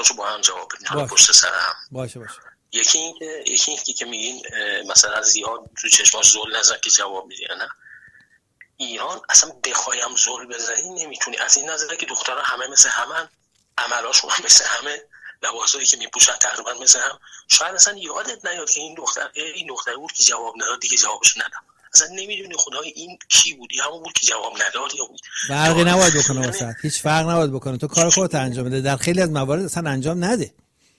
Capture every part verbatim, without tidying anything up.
سوالاشو با هم جواب بدین حالا پشت سر هم. باشه باشه. یکی این که یکی این که میگین مثلا زیاد تو چشماش زل نزن که جواب میدی، نه ایران اصلا بخوایم زل بزنی نمیتونی، از این نظره که دخترها همه مثل همن، عملاشون هم مثل همه، لباسایی که میپوشن تقریبا مثل هم. شاید اصلا یادت نیاد که این دختر این دختر بود که جواب نداد دیگه جوابش نداد، اصلا نمیدونی خدای این کی بودی، همون بود که جواب نداد یا بود. فرقی نباید بکنه واسه، هیچ فرق نباید بکنه، تو کار خودت انجام بده. در خیلی از موارد اصلا انجام نده.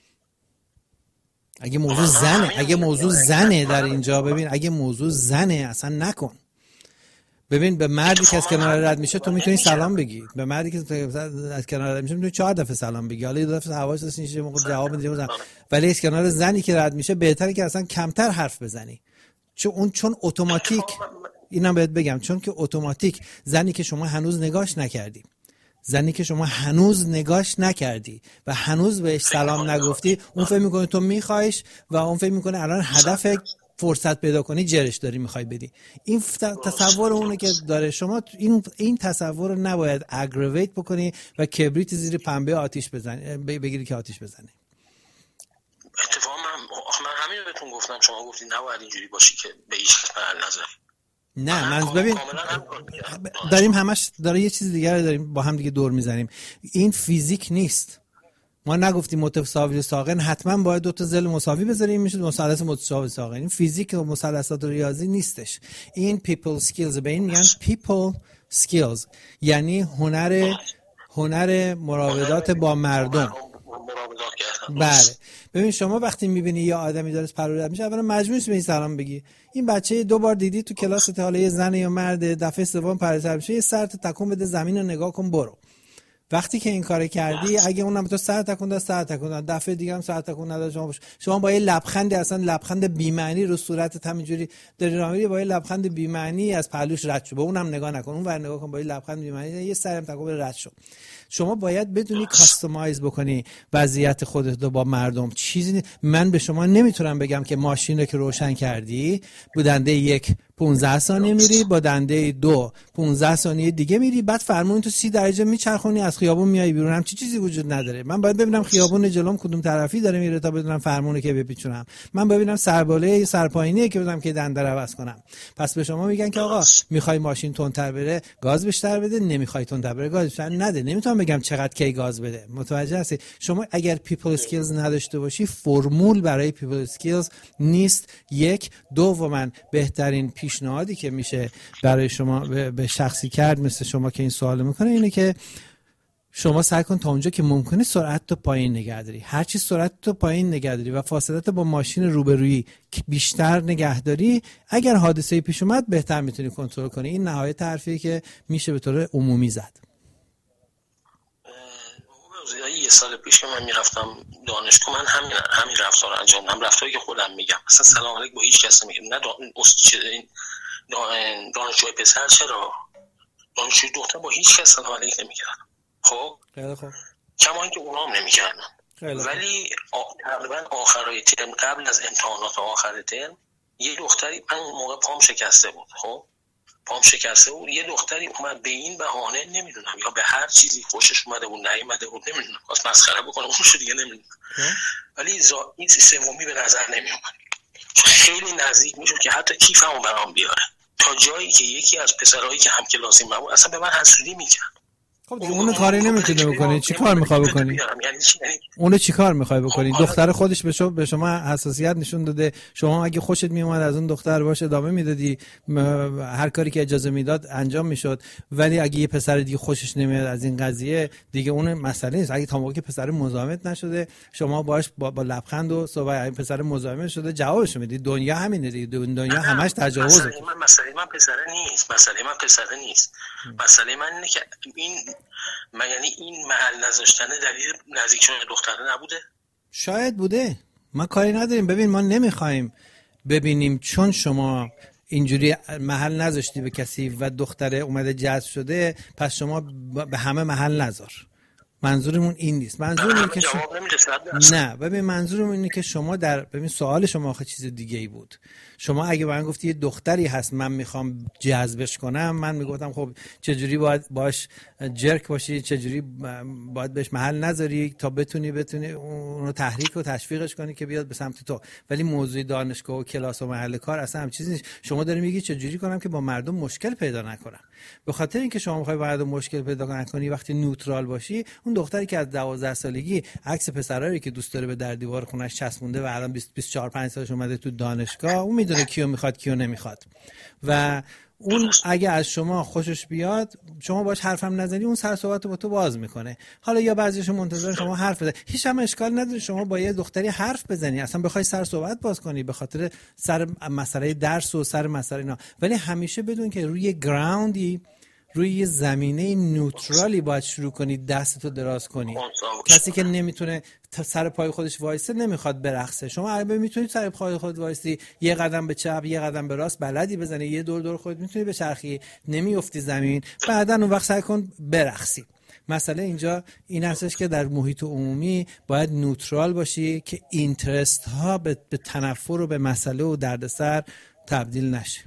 اگه موضوع زنه اگه موضوع زنه در اینجا ببین، اگه موضوع زنه اصلا نکن. ببین به مردی که از کنار رد میشه تو میتونی سلام بگی، به مردی که از کنار رد میشه میتونی چهار دفعه سلام بگی، حالا یه دفعه حواسش نیست موقع جواب میدی، ولی از کنار زنی که رد میشه بهتره که اصلا کمتر حرف بزنی، چون اون چون اتوماتیک، اینم بهت بگم، چون که اتوماتیک زنی که شما هنوز نگاش نکردی زنی که شما هنوز نگاش نکردی و هنوز بهش سلام نگفتی، اون فکر میکنه تو میخوایش و اون فکر میکنه الان هدف فرصت پیدا کنی جرش داری میخوای بدی. این تصور اونه که داره. شما این این تصور رو نباید اگریویت بکنی و کبریت زیر پنبه آتیش بزنی، بگیری که آتیش بزنی. اتفاقا من من همین رو بهتون گفتم، شما گفتید نباید اینجوری باشی که به هیچ محل نذاری. نه من ببین داریم همش داره یه چیز دیگه رو داریم با هم دیگه دور میزنیم. این فیزیک نیست. ما نگفتیم متساوی ساقن حتما باید دو تا ضلع مساوی بذاریم میشه مثلث متساوی ساقن. این فیزیک و مثلثات ریاضی نیستش. این people skills، به این میگن people skills، یعنی هنر هنر مراودات با مردم. بله ببین شما وقتی میبینی یه آدمی داره پرورد میشه، اولا مجبور نیستی به سلام بگی. این بچه دو بار دیدی تو کلاس حالا یه زن یا مرد، دفعه سوم پرورد میشه، یه سر تکون بده زمین رو نگاه کن برو. وقتی که این کارو کردی، اگه اونم تو سر تکون داد سر تکون داد، دفعه دیگه هم سر تکون نداد، شما باش. شما با یه لبخند، اصلا لبخند بی معنی رو صورتت همینجوری داری رامیری، با یه لبخند بی معنی از پهلوش رد شو، به اونم نگاه نکن، اون ور نگاه کن، با یه لبخند بی معنی یه سرم تکون بده رد شو. شما باید بدونی کاستماایز بکنی وضعیت خودت رو با مردم. چیزی من به شما نمیتونم بگم که ماشین رو که روشن کردی با دنده یک پانزده ثانیه میری، با دنده دو پانزده ثانیه دیگه میری، بعد فرمون تو سی درجه میچرخونی از خیابون میای بیرون، هم چی چیزی وجود نداره. من باید ببینم خیابون جلوم کدوم طرفی داره میره تا بدونم فرمونه که بپیچونم. من ببینم سرباله سرپاینیه که بدونم که دنده رو عوض کنم. پس به شما میگن که آقا میخوای ماشین تندتر بره گاز بیشتر بده، نمیخوای تندتر بره گاز بیشتر نده. نمیتونم بگم چقدر کی گاز بده. متوجه هستی؟ شما اگر پیپل اسکیلز نداشته باشی، فرمول برای پیپل اسکیلز نیست. یک دوما بهترین پیشنهادی که میشه برای شما به شخصی کرد مثل شما که این سوال میکنه اینه که شما سعی کن تا اونجا که ممکنه سرعت تو پایین نگه داری. هر چی سرعت تو پایین نگه داری و فاصله با ماشین روبرویی بیشتر نگه داری، اگر حادثه پیش اومد بهتر میتونی کنترل کنی. این نهایت حرفیه که میشه به طور عمومی زد. یه سال پیش که من میرفتم دانشگاه، من همین همین رفتار انجام دادم، رفتاری که خودم میگم. مثلا سلام علیک با هیچ کس نمیگم، نه دانشجوی پسر چرا، دانشجوی دختر با هیچ کس سلام علیک نمیکردم. خب خیلی خوب، کما اینکه اونام نمیکردن. ولی تقریبا آخرای ترم، قبل از امتحانات آخر ترم، یه دختری، من موقع پام شکسته بود، خب پام شکسته بود، یه دختری اومد به این بهانه نمیدونم یا به هر چیزی خوشش اومده بود نیومده بود نمیدونم، خواست مسخره بکنه اونشو دیگه نمیدونم، ولی زا... این سومی به نظر نمیومد. خیلی نزدیک میشد که حتی کیفمو برام بیاره، تا جایی که یکی از پسرایی که هم کلاسی من بود اصلا به من حسودی میکرد. خب دیگه اونو کاری نمیتونه بکنی، چی کار میخوای بکنی؟ اونو چی کار میخوای بکنی؟ دختر خودش به شما به شما حساسیت نشون داده، شما اگه خوشت میومد از اون دختر باشه ادامه میدادی، هر کاری که اجازه میداد انجام میشد. ولی اگه یه پسر دیگه خوشش نمیاد از این قضیه، دیگه اون مسئله نیست. اگه تا موقعی که پسر مزاحمت نشده، شما باش با, با لبخند و صحبت، این پسر مزاحم شده جوابش میدی. دنیا همینه دیگه، دنیا همش تجاوزه. مسئله من مسئله من پسر نیست، مسئله من پسر نیست. مسئله من اینه که این من یعنی این محل نذاشتن دلیل نزدیک شدن دختره نبوده؟ شاید بوده، ما کاری نداریم. ببین ما نمیخوایم ببینیم چون شما اینجوری محل نذاشتی به کسی و دختره اومده جذب شده پس شما به همه محل نذار. منظورمون این نیست. منظورم اینه که شما... نه ببین منظورم اینه که شما در ببین سوال شما آخه چیز دیگه ای بود. شما اگه من گفتی یه دختری هست من میخوام جذبش کنم، من میگفتم خب چجوری باید باش جرک باشی، چجوری باید بهش محل نذاری تا بتونی بتونی اونو تحریک و تشویقش کنی که بیاد به سمت تو. ولی موضوع دانشگاه و کلاس و محل کار اصلا هم چیزی نیست. شما داری میگی چجوری کنم که با مردم مشکل پیدا نکنم. به خاطر اینکه شما میخوای با مردم مشکل پیدا نکنی وقتی نوترال باشی، اون دختری که از دوازده سالگی عکس پسرایی که دوست داره به در دیوار خونش چسبونده و الان بیست بیست و چهار پنج سالش اومده تو دانشگاه، اون میدونه کیو میخواد کیو نمیخواد و اون اگه از شما خوشش بیاد شما باش حرفم نزنی اون سر صحبت با تو باز میکنه. حالا یا بعضیشون منتظر شما حرف بزنی، هیچ هم اشکال نداره شما با یه دختری حرف بزنی، اصلا بخوای سر صحبت باز کنی به خاطر سر مسئله درس و سر مسئله اینا، ولی همیشه بدون که روی گراوندی، روی یه زمینه نوترالی باید شروع کنی دستتو دراز کنی. کسی که نمیتونه سر پای خودش وایسه نمیخواد برقصه. شما اگه میتونی سر پای خودت وایسی، یه قدم به چپ یه قدم به راست بلدی بزنی، یه دور دور خودت میتونی بچرخی، نمیافتی زمین، بعداً اون وقت سعی کن برقصی. مسئله اینجا این هستش که در محیط عمومی باید نوترال باشی که اینترست ها به, به تنفر و به مسئله و دردسر تبدیل نشه.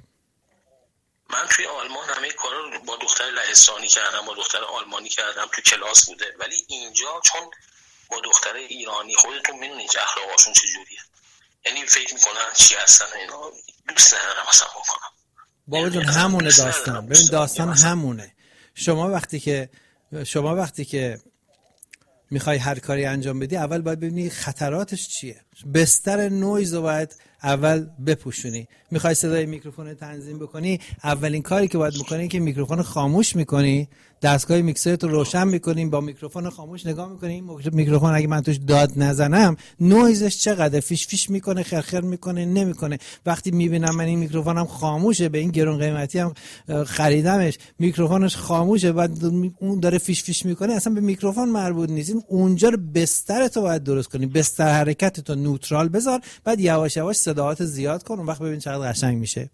من توی آلمان همه کارا رو با دختر لهستانی کردم، با دختر آلمانی کردم، تو کلاس بوده، ولی اینجا چون با دختر ایرانی خودتون میدونید که اخلاقشون چجوریه، یعنی فکر میکنن چی هستن اینا، دوست ندارم اصلا بکنم. بابا جون همونه داستان. ببین داستان همونه. شما وقتی که شما وقتی که میخوای هر کاری انجام بدی اول باید ببینی خطراتش چیه. بستر نویز رو باید اول بپوشونی. میخوای صدای میکروفون تنظیم بکنی، اولین کاری که باید بکنی که میکروفون خاموش میکنی، دستگاه میکسرت رو روشن میکنیم، با میکروفون خاموش نگاه میکنیم میکروفون اگه من توش داد نزنم نویزش چقدر فیش فیش میکنه، خرخر میکنه، نمیکنه. وقتی میبینم من این میکروفونم خاموشه، به این گرون قیمتی هم خریدمش، میکروفونش خاموشه بعد اون داره فیش فیش میکنه، اصلا به میکروفون مربوط نیست. این اونجا رو بسترتو باید درست کنی، بستر حرکتتو نوترال بذار، بعد یواش یواش صداات زیاد کن، اون وقت ببین چقدر قشنگ میشه.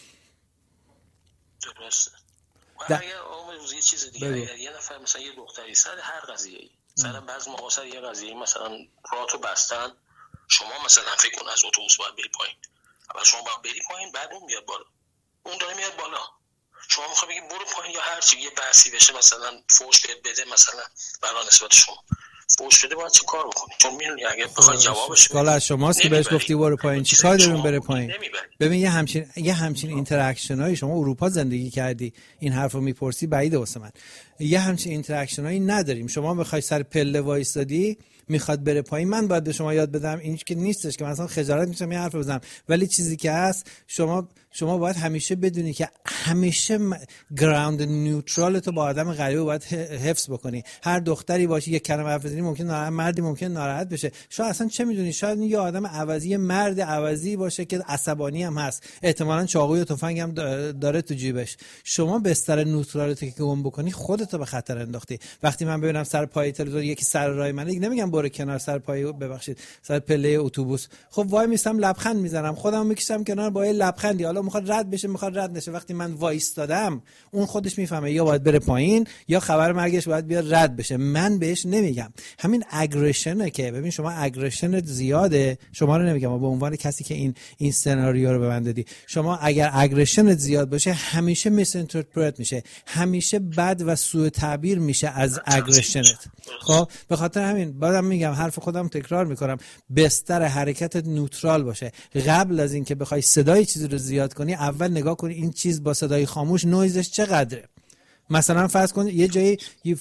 درسته. اگر یه چیز دیگه اگر یه نفر مثلا یه دختری سر هر قضیه‌ای، سر بعضی موقع سر یه قضیه‌ای مثلا راهتو بستن، شما مثلا فکر کن از اتوبوس باید بری پایین، اول شما باید بری پایین بعد اون میاد بالا، اون داره میاد بالا، شما میخوای بگی برو پایین یا هر چی، یه بحثی بشه مثلا فوش بده مثلا برای نسبت شما فوش بده، باید چه کار بکنی؟ چون میدونی اگه بخوای جوابش بدی از شماست که بهش گفتی برو پایین، چی کار داریم بره پایین؟ ببین یه همچین یه همچین اینتراکشنایی شما اروپا زندگی کردی، این حرفو میپرسی بعیده واسه من. یه همچین اینتراکشنایی نداریم. شما میخوای سر پله وایسادی میخواد بره پایین، من باید به شما یاد بدم این که نیستش که مثلا خجالت میشم یه حرف بزنم، ولی چیزی که هست شما شما باید همیشه بدونی که همیشه گراوند نیوترال تو با آدم غریبه باید حفظ بکنی. هر دختری باشی یک کلمه حرف بزنی ممکن ناراحت، مردی ممکن ناراحت بشه، شاید اصلا چه میدونی، شاید یه آدم عوضی، مرد عوضی باشه که عصبانی هم هست، احتمالاً چاقوی و تفنگ هم داره تو جیبش. شما بستر نیوترالت که گم بکنی خودت به خطر انداختی. وقتی من ببینم سر پای تلویزیون یکی سر راه منه، نمیگم برو کنار سر پای ببخشید سر پله اتوبوس، خب وای میستم لبخند میزنم، خودم میکشم کنار با یه لبخندی، حالا میخواد رد بشه میخواد رد نشه، وقتی من وایستادم اون خودش میفهمه یا باید بره پایین یا خبر مرگش باید بیاد رد بشه، من بهش نمیگم. همین اگریشنه که ببین شما اگریشن زیاده، شما رو نمیگم به عنوان کسی که این این سناریو رو به من دادی، شما اگر اگریشن زیاد باشه همیشه میس اینترپرت میشه، همیشه بد و سوء تعبیر میشه از اگریشنت. خب به خاطر همین بعدم میگم حرف خودم تکرار میکنم، بستر حرکتت نوترال باشه. قبل از اینکه بخوای صدای چیزی رو زیاد کنی اول نگاه کن این چیز با صدای خاموش نویزش چقدره. مثلا فرض کن یه جایی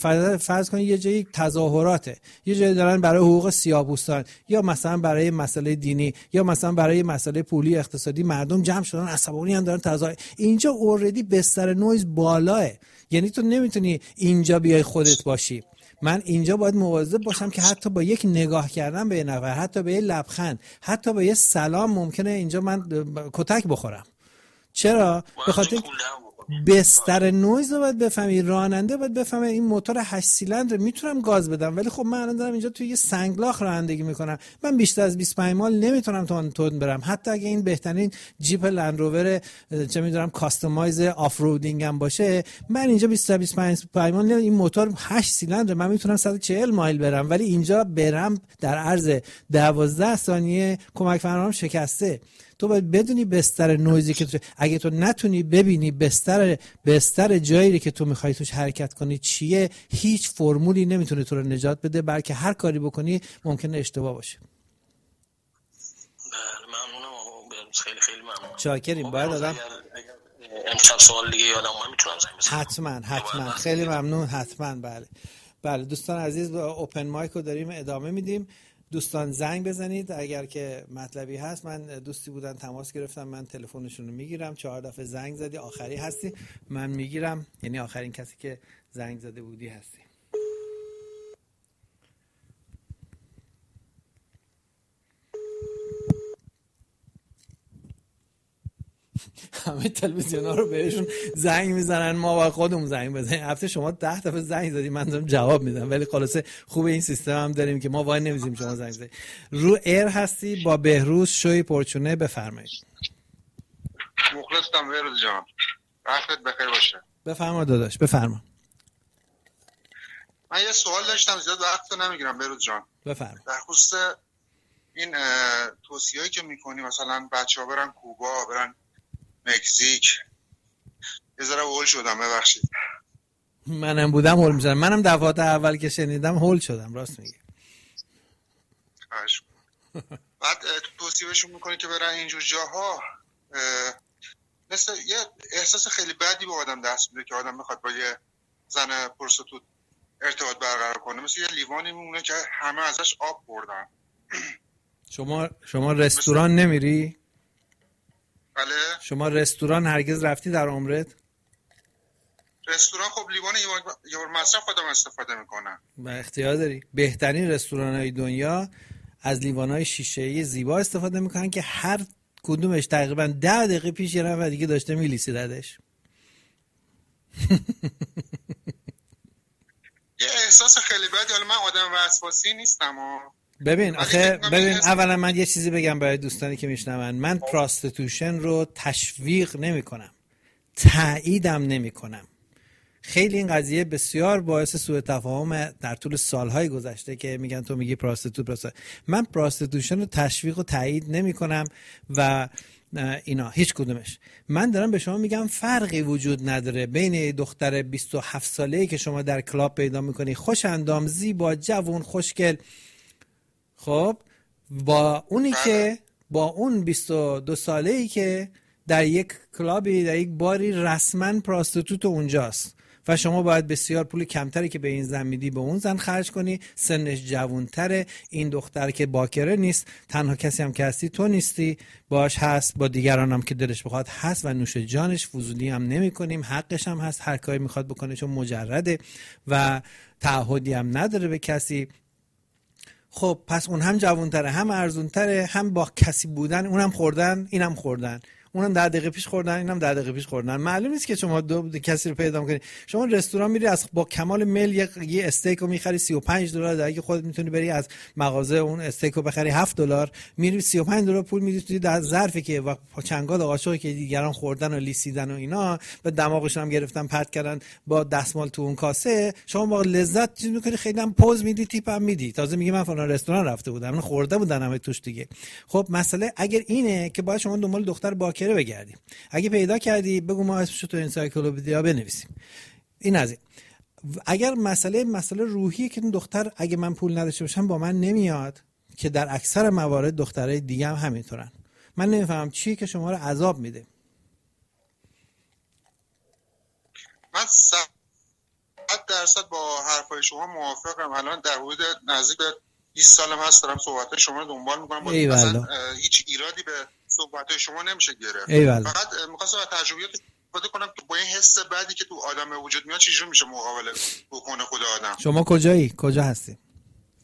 فرض کن یه جایی تظاهراته، یه جایی دارن برای حقوق سیاه‌پوستان یا مثلا برای مسئله دینی یا مثلا برای مسئله پولی اقتصادی مردم جمع شدن عصبانی هم دارن تظاهر، اینجا اوردی بستر نویز بالاه، یعنی تو نمیتونی اینجا بیای خودت باشی. من اینجا باید مواظب باشم که حتی با یک نگاه کردن به یه نفر، حتی به یه لبخند، حتی به یه سلام ممکنه اینجا من کتک بخورم. چرا؟ به خاطر بستر نویز رو باید بفهمی، راننده باید بفهمه این موتور هشت سیلندر میتونم گاز بدم، ولی خب من الان دارم اینجا توی یه سنگلاخ رانندگی میکنم، من بیشتر از بیست و پنج مایل نمیتونم تون تون برم، حتی اگه این بهترین جیپ لندروور چه میدونم کاستومایز آف رودینگ هم باشه، من اینجا بیست تا بیست و پنج مایل این موتور هشت سیلندر من میتونم صد و چهل مایل برم، ولی اینجا برم در عرض دوازده ثانیه کمک فرمانم شکسته. تو باید بدونی بستر نویزی که تو، اگه تو نتونی ببینی بستر بستر جایی که تو میخوای توش حرکت کنی چیه، هیچ فرمولی نمیتونه تو رو نجات بده، بلکه هر کاری بکنی ممکنه اشتباه باشه. بله ممنونم، خیلی خیلی ممنونم. شاکریم. باید آدم امشب سوال دیگه یادم اومد میتونم زنگ بزنم. حتما حتما خیلی ممنون. حتما. بله بله دوستان عزیز، اوپن مایک رو داریم ادامه میدیم. دوستان زنگ بزنید اگر که مطلبی هست. من دوستی بودن تماس گرفتم، من تلفنشون رو میگیرم، چهار دفعه زنگ زدی آخری هستی من میگیرم، یعنی آخرین کسی که زنگ زده بودی هستی. همه تلویزیون ها رو بهشون زنگ میزنن، ما با خودمون زنگ بزنیم. هفته شما ده دفعه زنگ زدی من دارم جواب میدم، ولی خلاصه خوب این سیستم هم داریم که ما وای نمیزیم شما زنگ بزنید. رو ایر هستی با بهروز شوی پرچونه، بفرمایید. مخلصم بهروز جان، وقتت بخیر باشه. بفرما داداش بفرما. من یه سوال داشتم، زیاد وقت نمیگیرم بهروز جان. بفرما. در خصوص این توصیه‌ای که میکنی مثلا بچه‌ها برن کوبا، برن مکزیک، یه ذره هول شدم ببخشید. منم بودم هول میشدم، منم دفعات اول که شنیدم هول شدم، راست میگی. بعد توصیهشون میکنی که برن اینجور جاها، مثل یه احساس خیلی بدی به آدم دست میده که آدم میخواد با یه زن پرستوت ارتباط برقرار کنه، مثل یه لیوانی میمونه که همه ازش آب بردن. شما شما رستوران مثل... نمیری؟ بله. شما رستوران هرگز رفتی در عمرت؟ رستوران خب لیوان یه بار مصرف خودم استفاده میکنم. با اختیار داری. بهترین رستوران‌های دنیا از لیوان‌های شیشه‌ای زیبا استفاده میکنن که هر کدومش تقریبا ده دقیقه پیش یه نفر دیگه داشته میلیسیدش. یه احساس خیلی بدی. حالا من آدم وسواسی نیستم و ببین آخه ببین اولا من یه چیزی بگم برای دوستانی که میشنون، من پراستیتوشن رو تشویق نمی کنم، تاییدم نمی کنم. خیلی این قضیه بسیار باعث سوء تفاهم در طول سالهای گذشته که میگن تو میگی پراستیتوت پراستیتوت. من پراستیتوشن رو تشویق و تایید نمی کنم و اینا هیچ کدومش. من دارم به شما میگم فرقی وجود نداره بین دختر بیست و هفت ساله‌ای که شما در کلاب پیدا میکنی، خوش اندام، زیبا، جوان، خوشگل، خب با اونی که با اون بیست و دو ساله‌ای که در یک کلابی، در یک باری رسما پراستیتوت اونجاست و شما باید بسیار پول کمتری که به این زن میدی به اون زن خرج کنی، سنش جوانتره، این دختر که باکره نیست، تنها کسی هم که هستی تو نیستی، باش هست، با دیگران هم که دلش بخواد هست و نوش جانش، فضولی هم نمی کنیم، حقش هم هست هر کاری میخواد بکنه چون مجرده و تعهدی هم نداره به کسی. خب پس اون هم جوانتره، هم ارزونتره، هم با کسی بودن، اونم خوردن اینم خوردن، اونم ده دقیقه پیش خوردن اینم ده دقیقه پیش خوردن. معلوم نیست که شما دو کسی رو پیدا کنید. شما رستوران میری از با کمال میل یه, یه استیک رو میخری سی و پنج دلار، اگه خودت میتونی بری از مغازه اون استیک رو بخری هفت دلار، میری سی و پنج دلار پول میدی توی در ظرفی که و چنگال قاشقی که دیگران خوردن و لیسیدن و اینا به دماغشون هم گرفتن پرت کردن با دستمال تو اون کاسه، شما با لذت چیز میکنی، خیلی هم پوز میدی، تیپ هم میدی، تازه میگی من فلان رستوران رفته بودم، من خورده بودن همه توش دیگه. خب مسئله اگر اینه که باید شما دنبال دختر باکره بگردیم، اگه پیدا کردی بگو ما اسمشو تو انسایکلوپدیا بنویسیم. این از این. اگر مسئله مسئله روحیه که این دختر اگه من پول نداشته باشم با من نمیاد، که در اکثر موارد دخترای دیگه هم همینطورن. من نمیفهمم چیه که شما رو عذاب میده. من صد درصد با حرفای شما موافقم. الان در حدود نزدیک به بیست سالم هست دارم صحبتای شما رو دنبال میکنم، مثلا هیچ ایرادی به صحبت‌های شما نمیشه گرفت. فقط می‌خواستم از تجربیات استفاده کنم که با این حس بعدی که تو آدم وجود میاد چجوری میشه مقابله بکنه خود آدم. شما کجایی؟ کجا هستی؟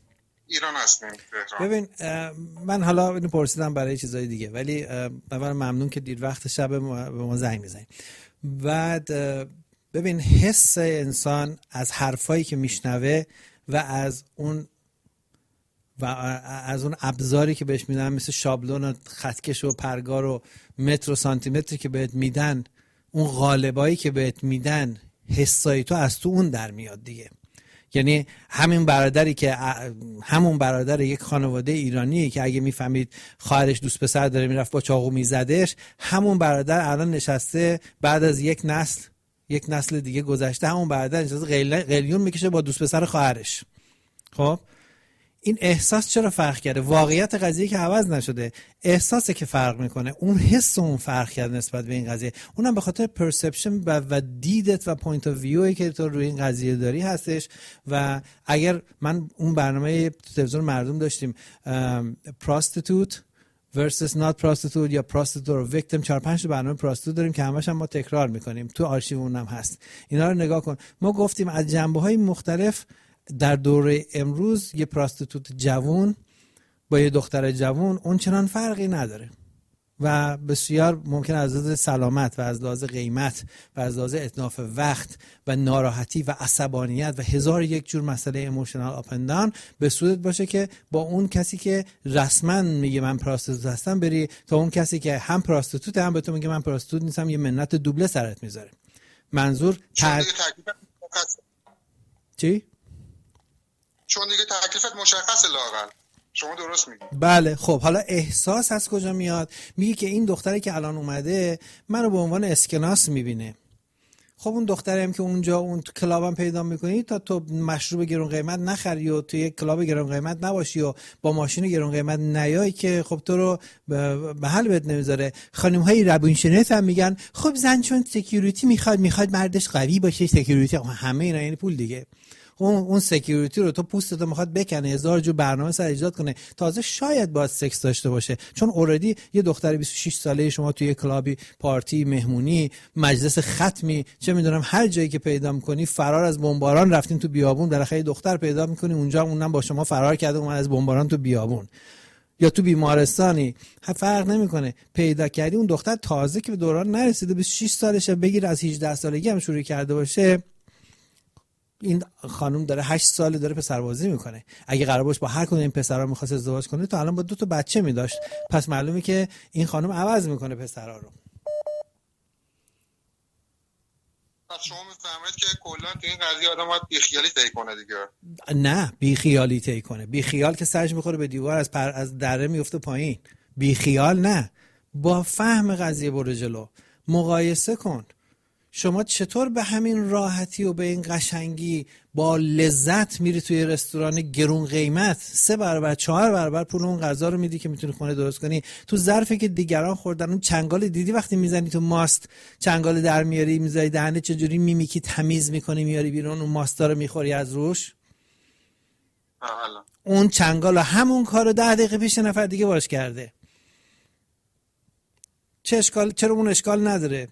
ایران هستیم. ببین من حالا اینو پرسیدم برای چیزای دیگه، ولی اول ممنون که دیر وقت شب به ما زنگ میزنید. بعد ببین حس انسان از حرفایی که میشنوه و از اون و از اون ابزاری که بهش میدن مثل شابلون و خطکش و پرگار و متر و سانتی متری که بهت میدن، اون قالبایی که بهت میدن، حسای تو از تو اون در میاد دیگه. یعنی همین برادری که همون برادر یک خانواده ایرانیه که اگه میفهمید خواهرش دوست پسر داره میرفت با چاقو میزدش، همون برادر الان نشسته بعد از یک نسل یک نسل دیگه گذشته، همون برادر نشسته قلیون میکشه با دوست پسر خواهرش. خب این احساس چرا فرق کرده؟ واقعیت قضیه که عوض نشده، احساسه که فرق میکنه. اون حس اون فرق کرده نسبت به این قضیه، اونم به خاطر پرسپشن و, و دیدت و پوینت آف ویوی که تو روی این قضیه داری هستش. و اگر من اون برنامه تلویزیون مردم داشتیم پراستیتوت versus not prostitute یا prostitute or victim، چهار پنج تا برنامه پراستیتوت داریم که همش هم ما تکرار میکنیم، تو آرشیو اونم هست. اینا رو نگاه کن. ما گفتیم از جنبه‌های مختلف در دوره امروز یه پراستیتوت جوون با یه دختر جوون اون چنان فرقی نداره و بسیار ممکن از لحاظ سلامت و از لحاظ قیمت و از لحاظ اتلاف وقت و ناراحتی و عصبانیت و هزار یک جور مسئله ایموشنال آپ اند داون به صورت باشه که با اون کسی که رسما میگه من پراستیتوت هستم بری تا اون کسی که هم پراستیتوت هم به تو میگه من پراستیتوت نیستم، یه منت دوبله سرت میذاره. منظور تر... چی؟ چون دیگه تکلیفت مشخصه لااقل. شما درست میگی. بله. خب حالا احساس از کجا میاد؟ میگه که این دختری که الان اومده منو به عنوان اسکناس میبینه. خب اون دختری هم که اونجا اون تو کلابم پیدا میکنی تا تو مشروب گرون قیمت نخری و تو یک کلاب گرون قیمت نباشی و با ماشین گرون قیمت نیای که خب تو رو به حل بهت نمیذاره. خانم های روانشناس هم میگن خب زن چون سکیوریتی میخواد میخواد مردش قوی باشه، سکیوریتی همه اینا یعنی پول دیگه. اون اون سکیوریتی رو تو پوستت میخواد بکنه، هزار جو برنامه سر ایجاد کنه، تازه شاید باید سکس داشته باشه، چون اوردی یه دختر بیست و شش ساله شما توی کلابی، پارتی، مهمونی، مجلس ختمی، چه میدونم هر جایی که پیدا میکنی، فرار از بمباران رفتین تو بیابون، بالاخره دختر پیدا میکنی اونجا، اونم با شما فرار کرده اومد از بمباران تو بیابون یا تو بیمارستانی، فرق نمیکنه، پیدا کردی اون دختر تازه که به دوران نرسیده، بیست و شش سالشه، بگیر از هجده سالگی هم شروع کرده باشه، این خانم داره هشت ساله داره پسربازی میکنه. اگه قرار باشه با هر کدوم این پسرا میخواست ازدواج کنه تو الان با دو تا بچه میداشت. پس معلومه که این خانم عوض میکنه پسرا رو. پس شما میفهمید که کلا تو این قضیه آدم باید بیخیالی طی کنه دیگه. نه بیخیالی طی کنه. بیخیال که سرش میخوره به دیوار، از پر... از دره میفته پایین. بیخیال نه، با فهم قضیه برو جلو، مقایسه کن. شما چطور به همین راحتی و به این قشنگی با لذت میری توی رستوران گرون قیمت، سه برابر چهار برابر پول اون غذا رو میدی که میتونی خونه درست کنی، تو ظرفی که دیگران خوردن. اون چنگال دیدی وقتی میزنی تو ماست، چنگال در میاری میذاری دهنت، چجوری میمیکی تمیز میکنی میاری بیرون، اون ماستا رو میخوری از روش. حالا اون چنگال همون کارو ده دقیقه پیش نفر دیگه باش کرده. چه اشکال؟ چرا اون اشکال نداره؟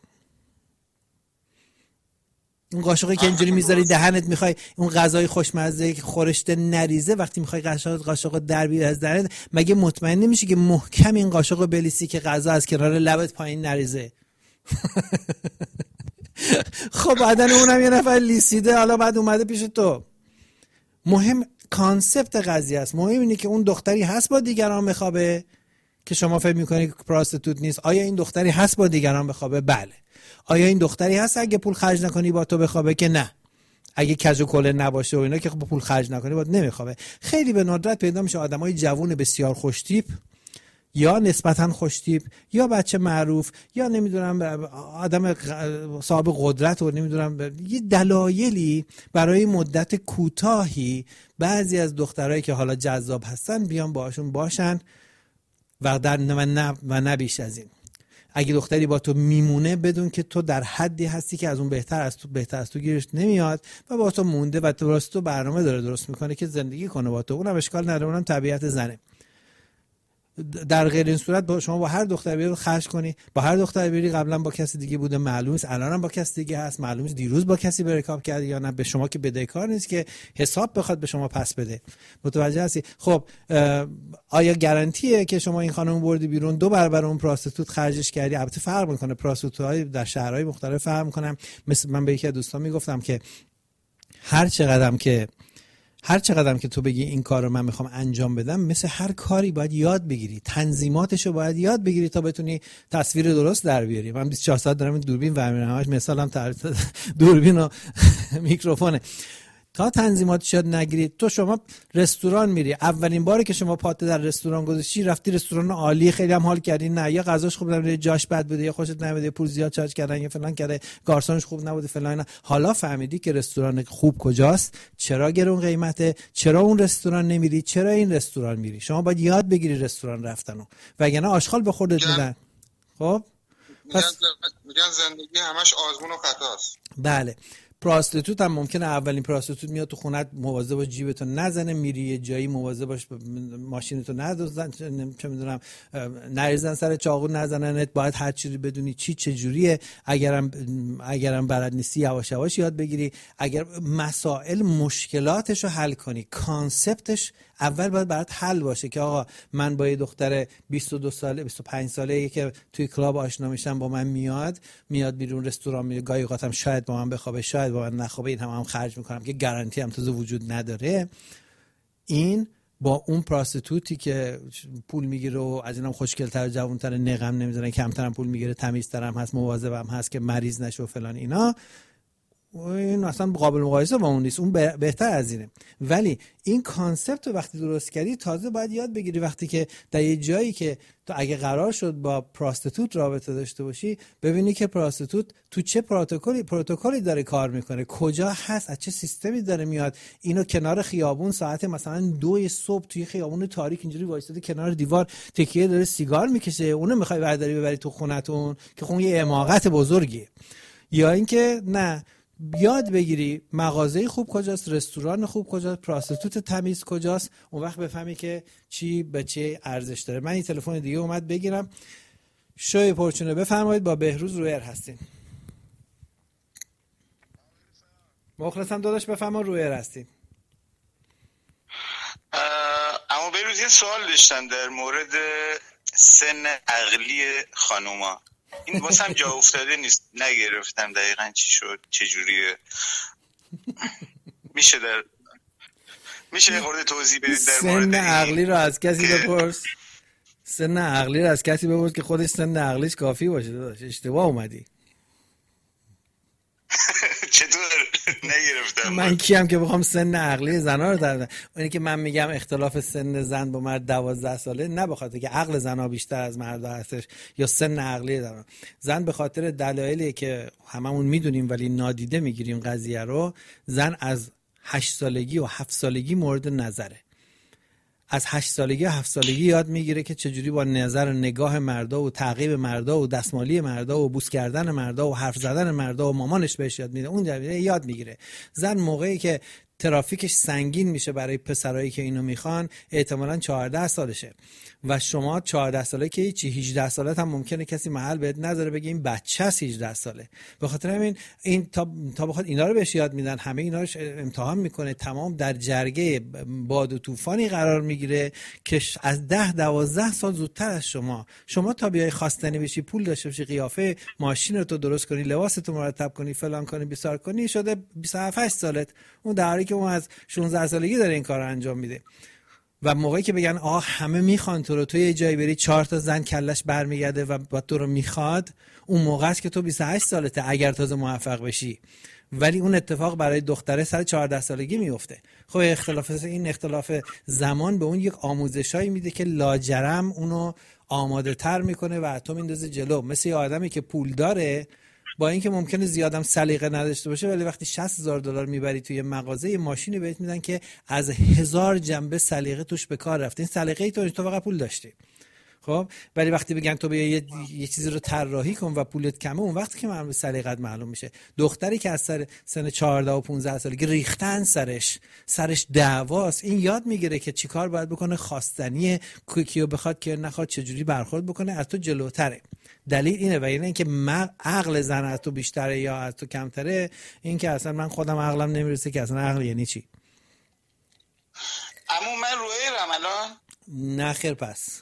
اون قاشقی که اینجوری میذاری دهنت، میخوای اون غذای خوشمزه که خورشته نریزه، وقتی میخوای قاشق قاشق در بیاری از دهنت، مگه مطمئن نمیشی که محکم این قاشق بلیسی که غذا از کنار لبت پایین نریزه؟ خب بعدن اونم یه نفر لیسیده، حالا بعد اومده پیش تو. مهم کانسپت قضیه است. مهم اینه که اون دختری هست با دیگران بخوابه که شما فکر میکنی که پراستیتوت نیست. آیا این دختری هست با دیگران بخوابه؟ بله. آیا این دختری هست اگه پول خرج نکنی با تو بخوابه؟ که نه. اگه کج و کله نباشه و اینا که با پول خرج نکنی با نمیخوابه. خیلی به ندرت پیدا میشه آدمای جوون بسیار خوش تیپ یا نسبتاً خوش تیپ یا بچه معروف یا نمیدونم آدم صاحب قدرت و نمیدونم یه دلایلی برای مدت کوتاهی بعضی از دخترایی که حالا جذاب هستن بیان باهاشون باشن و در نه و نه بیش از این. اگه دختری با تو میمونه بدون که تو در حدی هستی که از اون بهتر از تو بهتر از تو گیرش نمیاد و با تو مونده و تو برنامه داره درست میکنه که زندگی کنه با تو، اونم اشکال نداره، اونم طبیعت زنه. در غیر این صورت با شما با هر دختر بیاری خرج کنی، با هر دختر بیاری قبلا با کسی دیگه بوده معلومه است، الانم با کسی دیگه هست معلومه است، دیروز با کسی برکاب کردی یا نه، به شما که بدهکار نیست که حساب بخواد به شما پس بده. متوجه هستی؟ خب آیا گارانتیه که شما این خانم بردی بیرون دو برابر اون پراستیتوت خرجش کردی؟ البته فرق میکنه، پراستیتوت‌های در شهرهای مختلف فرق میکنن. مثل من به یکی از دوستان میگفتم که هر چقدرم که هر چقدرم که تو بگی این کار رو من میخوام انجام بدم، مثل هر کاری باید یاد بگیری، تنظیماتش رو باید یاد بگیری تا بتونی تصویر درست در بیاری. من بیست و چهار ساعت دارم دوربین ورمیرم، همش مثالم دوربین و میکروفونه. تا تنظیماتش یاد نگیرید، تو شما رستوران میری، اولین باری که شما پات در رستوران گذاشتی، رفتی رستوران عالی خیلی هم حال کردی، نه یا غذاش خوب نبوده، جاش بد بوده، یا خوشت نمیاد، پول زیاد چارج کردن، یا فلان کرده، گارسونش خوب نبوده فلان، حالا فهمیدی که رستوران خوب کجاست، چرا گرون قیمته، چرا اون رستوران نمیری، چرا این رستوران میری. شما باید یاد بگیری رستوران رفتنو، وگرنه آشغال به خودت میدن. خب پس میگن زندگی همش آزمون و خطاست. بله. پراستیتوت هم ممکنه اولین پراستیتوت میاد تو خونت، مواظب باش جیبتو نزنه، میری یه جایی مواظب باش ماشینتو ندزدن، چه میدونم نریزن سر چاقو نزننت، باید هر چیزی بدونی چی چه جوریه، اگرم اگرم بلد نیستی یواش یواش یاد بگیری، اگر مسائل مشکلاتش رو حل کنی، کانسپتش اول باید برات حل باشه که آقا من با یه دختر بیست و دو ساله بیست و پنج ساله‌ای که توی کلاب آشنا میشم، با من میاد میاد بیرون رستوران میره، گاهی اوقاتم شاید با من بخوابه شاید با من نخوابه، این هم هم خرج میکنم که گارانتی هم تازه وجود نداره. این با اون پراستیتوتی که پول میگیره و از اینم خوشگل‌تر و جوان‌تر، نقم نمیزنه، کمترم پول میگیره، تمیزترم هست، مواظبم هست که مریض نشه و فلان اینا، این اصلا قابل مقایسه با اون نیست، اون بهتر از اینه. ولی این کانسپت رو وقتی درست کردی، تازه باید یاد بگیری وقتی که در یه جایی که تو اگه قرار شد با پراستیتوت رابطه داشته باشی، ببینی که پراستیتوت تو چه پروتکلی پروتکلی داره کار میکنه، کجا هست، از چه سیستمی داره میاد. اینو کنار خیابون ساعت مثلا دو صبح توی خیابون تاریک اینجوری وایساده کنار دیوار تکیه داره سیگار میکشه، اونو میخوای برداری ببری تو خونتون که خون یه حماقت بزرگیه. یا اینکه نه، یاد بگیری مغازه خوب کجاست، رستوران خوب کجاست، پراستیتوت تمیز کجاست، اون وقت بفهمی که چی به چه ارزش داره. من این تلفن دیگه اومد بگیرم. شوی پرچونه بفرمایید، با بهروز رویر هستین. مخلصم داداش، بفرما رویر هستین. اما بهروز یه سوال داشتم در مورد سن عقلی خانوما. این واسم جا افتاده نیست، نگرفتم دقیقاً چی شد چجوریه. میشه در میشه یه خورده توضیح بدید در مورد سن عقلی رو از کسی بپرس. سن عقلی رو از کسی بپرس که خودش سن عقلیش کافی باشه. داداش اشتباه اومدی. چطور نگرفتم؟ من کیم که بخوام سن عقلی زنا رو در اونی که من میگم اختلاف سن زن با مرد دوازده ساله، نه به خاطر که عقل زنا بیشتر از مرد هستش یا سن عقلی زنا. زن به خاطر دلایلی که هممون میدونیم ولی نادیده میگیریم قضیه رو، زن از هشت سالگی و هفت سالگی مورد نظره. از هشت سالگی و هفت سالگی یاد میگیره که چجوری با نظر و نگاه مردا و تعقیب مردا و دستمالی مردا و بوس کردن مردا و حرف زدن مردا و مامانش بهش یاد میده، اون یاد میگیره. زن موقعی که ترافیکش سنگین میشه برای پسرایی که اینو میخوان، احتمالاً چهارده سالشه و شما چهارده ساله که هیچی، هجده سالت هم ممکنه کسی محل بهت نذاره بگه این بچه است هجده ساله. به خاطر همین این تا تا بخواد اینا رو بهش یاد میدن، همه اینا رو امتحان میکنه، تمام در جرگه باد و طوفانی قرار میگیره که از ده دوازده سال زودتر از شما شما تا بیای خواستنی بشی، پول داشته باشی، قیافه ماشین رو تو درست کنی، لباستو مرتب کنی، فلان کنی، بیسار کنی، شده بیست و هفت سالت. اون در حالی که اون از شانزده سالگی داره این کارو انجام میده. و موقعی که بگن آه همه میخوان تو رو، تو یه جایی بری چهار تا زن کلش برمیگرده و با تو رو میخواد، اون موقع است که تو بیست و هشت سالته اگر تازه موفق بشی. ولی اون اتفاق برای دختره سر چهارده سالگی میفته. خب اختلاف این اختلاف زمان به اون یک آموزشایی میده که لاجرم اونو آماده تر میکنه و تو میندازه جلو. مثل یه آدمی که پول داره، با اینکه ممکنه زیادم سلیقه نداشته باشه، ولی وقتی شصت هزار دلار میبری توی مغازه، یه ماشینی بهت میدن که از هزار جنبه سلیقه توش به کار رفته. این سلیقه ای تو تو فقط پول داشتی. خب ولی وقتی بگن تو بیا یه, یه چیزی رو طراحی کن و پولت کمه، اون وقتی که معلومه سلیقت معلوم میشه. دختری که از سر سن چهارده و پانزده سالگی ریختن سرش سرش دعواست، این یاد میگیره که چیکار باید بکنه، خواستنیه، کیو بخواد که نخواد چجوری برخورد بکنه، از تو جلوتره. دلیل اینه. و اینه اینکه عقل زن از تو بیشتره یا از تو کمتره، این که اصلا من خودم عقلم نمیرسه که اصلا عقل یعنی چی. اما من رویرم الان نه خیر پس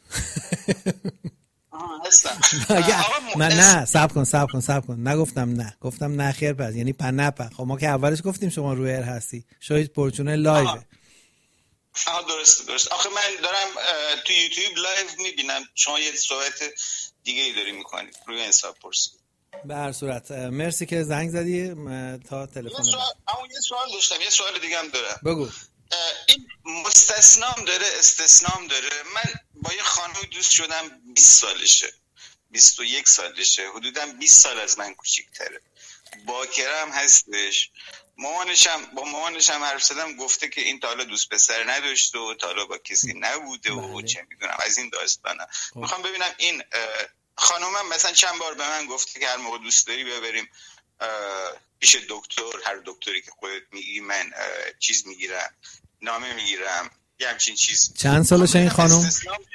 هستم. من نه صبر کن صبر کن صبر کن نگفتم نه، گفتم نه خیر پس یعنی پنپه. خب ما که اولش گفتیم شما رویر هستی، شاید پرچونه لایو. آها درست درست. آخه من دارم تو یوتیوب لایو میبینم شما یه صحبت دیگه ای داری میکنی روی حساب پرسی. به هر صورت مرسی که زنگ زدی تا تلفن. اما یه سوال داشتم، یه سوال دیگه هم دارم. بگو. این مستثنام داره استثنام داره. من با یه خانومی دوست شدم بیست سالشه، بیست و یک سالشه، حدوداً بیست سال از من کوچیک‌تره، باکرم هستش. مامانشم با مامانشم حرف زدم، گفته که این تا حالا دوست پسر نداشته و تا حالا با کسی نبوده و چه میدونم از این داستانا. میخوام ببینم این خانومم مثلا چند بار به من گفته که هر موقع دوست داری ببریم پیش دکتر، هر دکتری که خودت میگی، من چیز میگیرم، نامه میگیرم، یه همچین چیز. چند سالشه این خانوم؟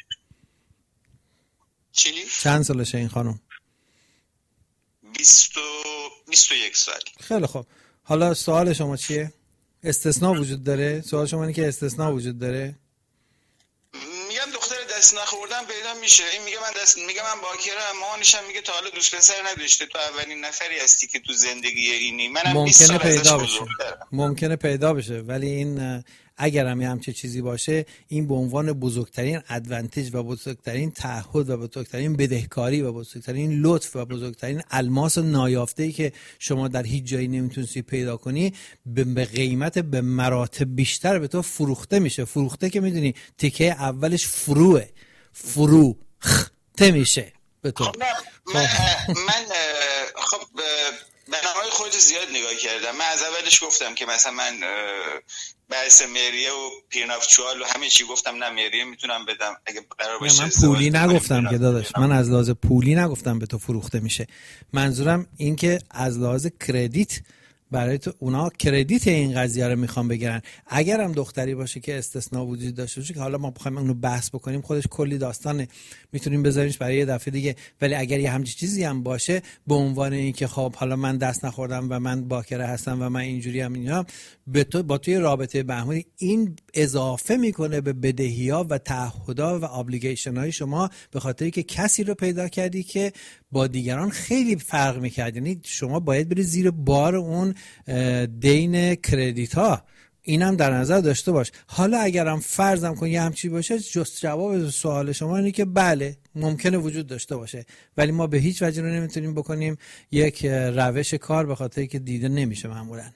چی؟ چند سالشه این خانوم؟ بیست و بیست و یک سال. خیلی خوب. حالا سوال شما چیه؟ استثناء وجود داره؟ سوال شما اینه که استثناء وجود داره؟ میگم دختر دست نخوردن پیدا میشه. این میگه من دست میگه من باکرم، مامانش هم میگه تا حالا دوست پسر نداشته، تو اولین نفری هستی که تو زندگی اینی. منم بیست سال پیدا ازش بشه. بزرگترم. ممکنه پیدا بشه، ولی این اگر هم همچه چیزی باشه، این به عنوان بزرگترین ادوانتیج و بزرگترین تعهد و بزرگترین بدهکاری و بزرگترین لطف و بزرگترین الماس نایافته‌ای که شما در هیچ جایی نمیتونستی پیدا کنی، به قیمت به مراتب بیشتر به تو فروخته میشه. فروخته که میدونی تیکه اولش فروه، فروخته میشه به تو. خب من, من خب برنامه‌های خودت زیاد نگاه کردم. من از اولش گفتم که مثلا من بحث مهریه و پیرنافچوال و همه چی گفتم نه مهریه میتونم بدم اگه قرار باشه. من پولی نگفتم که داداش، من از لحاظ پولی نگفتم به تو فروخته میشه. منظورم این که از لحاظ کردیت برای تو اونا کردیت این قضیه رو میخوام بگیرن. اگر هم دختری باشه که استثناء وجود داشته باشه که حالا ما بخوایم اونو بحث بکنیم خودش کلی داستانه، میتونیم بذاریمش برای یه دفعه دیگه. ولی اگر یه همچین چیزی هم باشه به عنوان این که خب حالا من دست نخوردم و من باکره هستم و من اینجوری هم اینا، به تو با توی رابطه بهمونی این اضافه میکنه به بدهی‌ها و تعهدات و ابلیگیشن های شما، به خاطری که کسی رو پیدا کردی که با دیگران خیلی فرق میکرد. یعنی شما باید بری زیر بار اون دین کردیت ها. اینم در نظر داشته باش. حالا اگرم فرضم کن یه همچی باشه، جست جواب سوال شما اینه که بله ممکنه وجود داشته باشه، ولی ما به هیچ وجه رو نمیتونیم بکنیم یک روش کار، به خاطری که دیده نمیشه معمولا.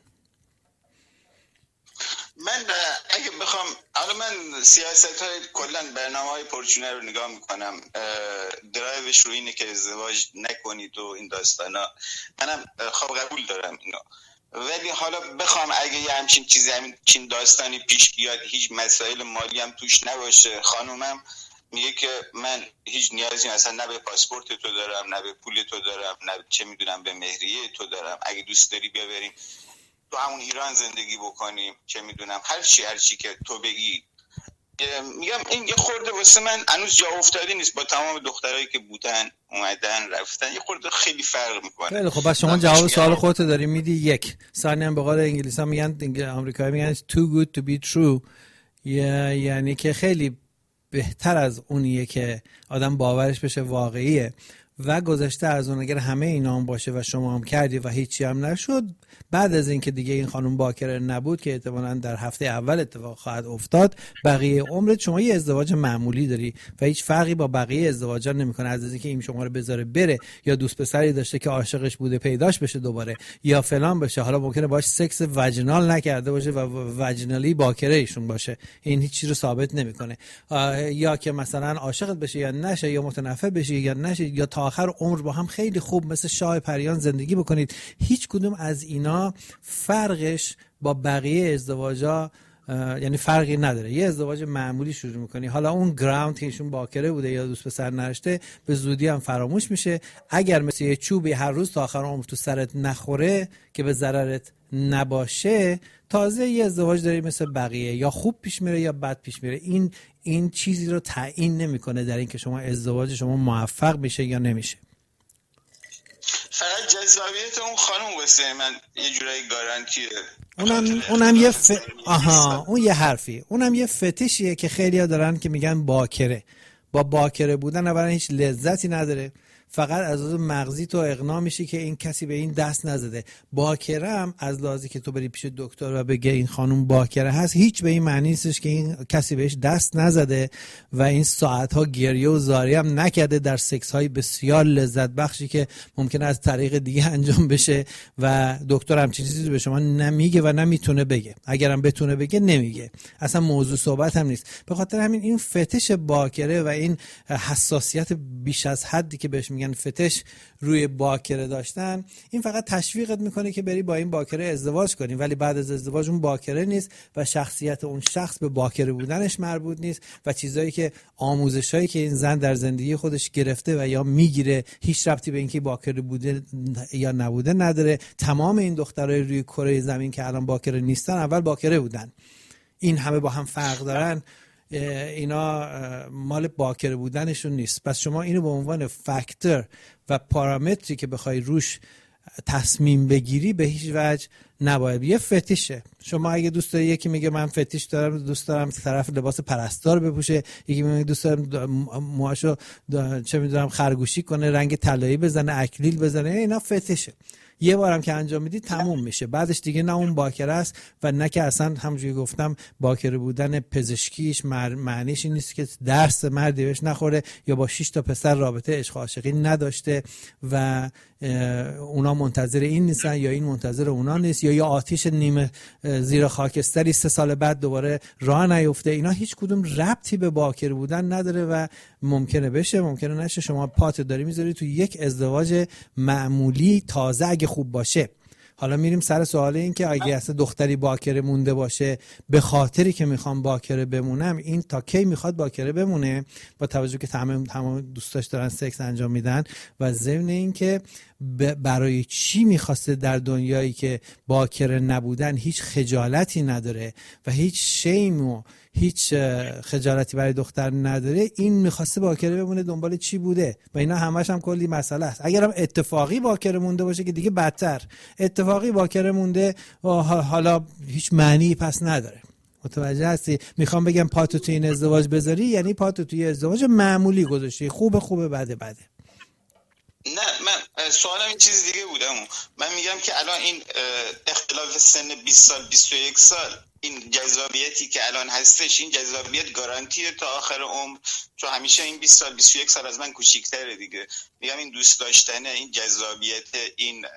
من اگه بخوام حالا من سیاست های کلا برنامه های پرچونه رو نگاه میکنم، درایوش رو اینه که ازدواج نکنید و این داستانا، منم خب قبول دارم اینا. ولی حالا بخوام اگه یه همچین چیزی همچین داستانی پیش بیاد، هیچ مسائل مالی هم توش نباشه، خانومم میگه که من هیچ نیازی مثلا نه به پاسپورت تو دارم، نه به پول تو دارم، نه چه میدونم به مهریه تو دارم، اگه دوست داری بیا بریم تو همون ایران زندگی بکنیم، چه میدونم هر چی هر چی که تو بگی. میگم این یه خورده واسه من هنوز جا افتاده نیست، با تمام دخترایی که بودن اومدن رفتن یه خورده خیلی فرق میکنه. خیلی خب بس شما جواب سوال خودت داری میدی. یک ثانیه هم به قول انگلیسا میگن، آمریکایی میگن too good to be true، یعنی که خیلی بهتر از اونیه که آدم باورش بشه واقعیه و گذشته از اون. اگر همه اینا هم باشه و شما هم کردی و هیچی هم نشد، بعد از اینکه دیگه این خانم باکره نبود که احتمالاً در هفته اول اتفاق خواهد افتاد، بقیه عمرت شما یه ازدواج معمولی داری و هیچ فرقی با بقیه ازدواجا نمیکنه. از اینکه این شما رو بذاره بره، یا دوست پسری داشته که عاشقش بوده پیداش بشه دوباره، یا فلان بشه، حالا ممکنه باش سکس وجینال نکرده باشه و وجینالی باکره ایشون باشه، این هیچ چیزی رو ثابت نمیکنه. یا که مثلا عاشقت بشه یا نشه، یا متنفر بشه یا نشه، یا تا آخر عمر با هم خیلی خوب مثل شاه پریان زندگی بکنید. هیچ کدوم از اینا فرقش با بقیه ازدواجا یعنی فرقی نداره. یه ازدواج معمولی شروع میکنی، حالا اون گراوند که ایشون باکره بوده یا دوست پسر نرشته به زودی هم فراموش میشه. اگر مثل یه چوبی هر روز تا آخر عمر تو سرت نخوره که به ضررت نباشه، تازه یه ازدواج داری مثل بقیه، یا خوب پیش میره یا بد پیش میره. این این چیزی رو تعیین نمیکنه در این که شما ازدواج شما موفق میشه یا نمیشه. فقط جذابیت اون خانم واسه من یه جورایی گارانتیه. اونم اونم یه ف... آها اون یه حرفی، اونم یه فتیشیه که خیلی‌ها دارن که میگن باکره. با باکره بودن اولا هیچ لذتی نداره، فقط از لحاظ مغزی تو اقناع میشی که این کسی به این دست نزده. باکره هم از لحاظی که تو بری پیش دکتر و بگه این خانم باکره هست، هیچ به این معنی نیستش که این کسی بهش دست نزده و این ساعتها گریه و زاری هم نکرده در سکس های بسیار لذت بخشی که ممکنه از طریق دیگه انجام بشه و دکتر هم چیزی به شما نمیگه و نمیتونه بگه. اگرم بتونه بگه نمیگه، اصلا موضوع صحبت هم نیست. به خاطر همین این فتش باکره و این حساسیت بیش از حدی که بهش میگن فتش روی باکره داشتن، این فقط تشویقت میکنه که بری با این باکره ازدواج کنی، ولی بعد از ازدواج اون باکره نیست و شخصیت اون شخص به باکره بودنش مربوط نیست و چیزایی که آموزشایی که این زن در زندگی خودش گرفته و یا میگیره هیچ ربطی به اینکه باکره بوده یا نبوده نداره. تمام این دخترای روی کره زمین که الان باکره نیستن اول باکره بودن. این همه با هم فرق دارن، اینا مال باکره بودنشون نیست. پس شما اینو به عنوان فاکتور و پارامتری که بخوای روش تصمیم بگیری به هیچ وجه نباید. یه فتیشه. شما اگه دوست داری، یکی میگه من فتیش دارم، دوست دارم طرف لباس پرستار بپوشه، یکی میگه دوست دارم موهاشو چه میدونم خرگوشی کنه، رنگ طلایی بزنه، اکلیل بزنه، اینا فتیشه. یه بارم که انجام میدی تموم میشه، بعدش دیگه نه اون باکره است و نه که اصلا همونجوری گفتم باکره بودن پزشکیش معنیش این نیست که درس مردی بهش نخوره یا با شش تا پسر رابطه عشق و عاشقی نداشته و اونا منتظر این نیستن یا این منتظر اونا نیست، یا یا آتیش نیمه زیر خاکستری سه سال بعد دوباره راه نیفته. اینا هیچ کدوم ربطی به باکره بودن نداره و ممکنه بشه ممکنه نشه. شما پات داری میذاری تو یک ازدواج معمولی تازه اگه خوب باشه. حالا میریم سر سوال این که اگه اصلا دختری باکره مونده باشه به خاطری که میخوام باکره بمونم، این تا کی میخواد باکره بمونه با توجه که تمام تمام دوستاش دارن سکس انجام میدن و ضمن این که برای چی میخواسته در دنیایی که باکره نبودن هیچ خجالتی نداره و هیچ شیم و هیچ خجالتی برای دختر نداره، این میخواسته باکره بمونه دنبال چی بوده؟ و اینا همش هم کلی مسئله است. اگرم اتفاقی باکره مونده باشه که دیگه بدتر. اتفاقی باکره مونده حالا هیچ معنی پس نداره. متوجه هستی؟ میخوام بگم پاتو تو این ازدواج بذاری یعنی پاتو توی ازدواج معمولی گذاشتی، خوبه خوبه بده بده. نه، من سوالم این چیز دیگه بودم. من میگم که الان این اختلاف سن بیست سال بیست و یک سال، این جذابیتی که الان هستش، این جذابیت گارانتیه تا آخر عمر؟ چون همیشه این بیست سال بیست و یک سال از من کوچیک‌تره دیگه. میگم این دوست داشتنه، این جذابیت، این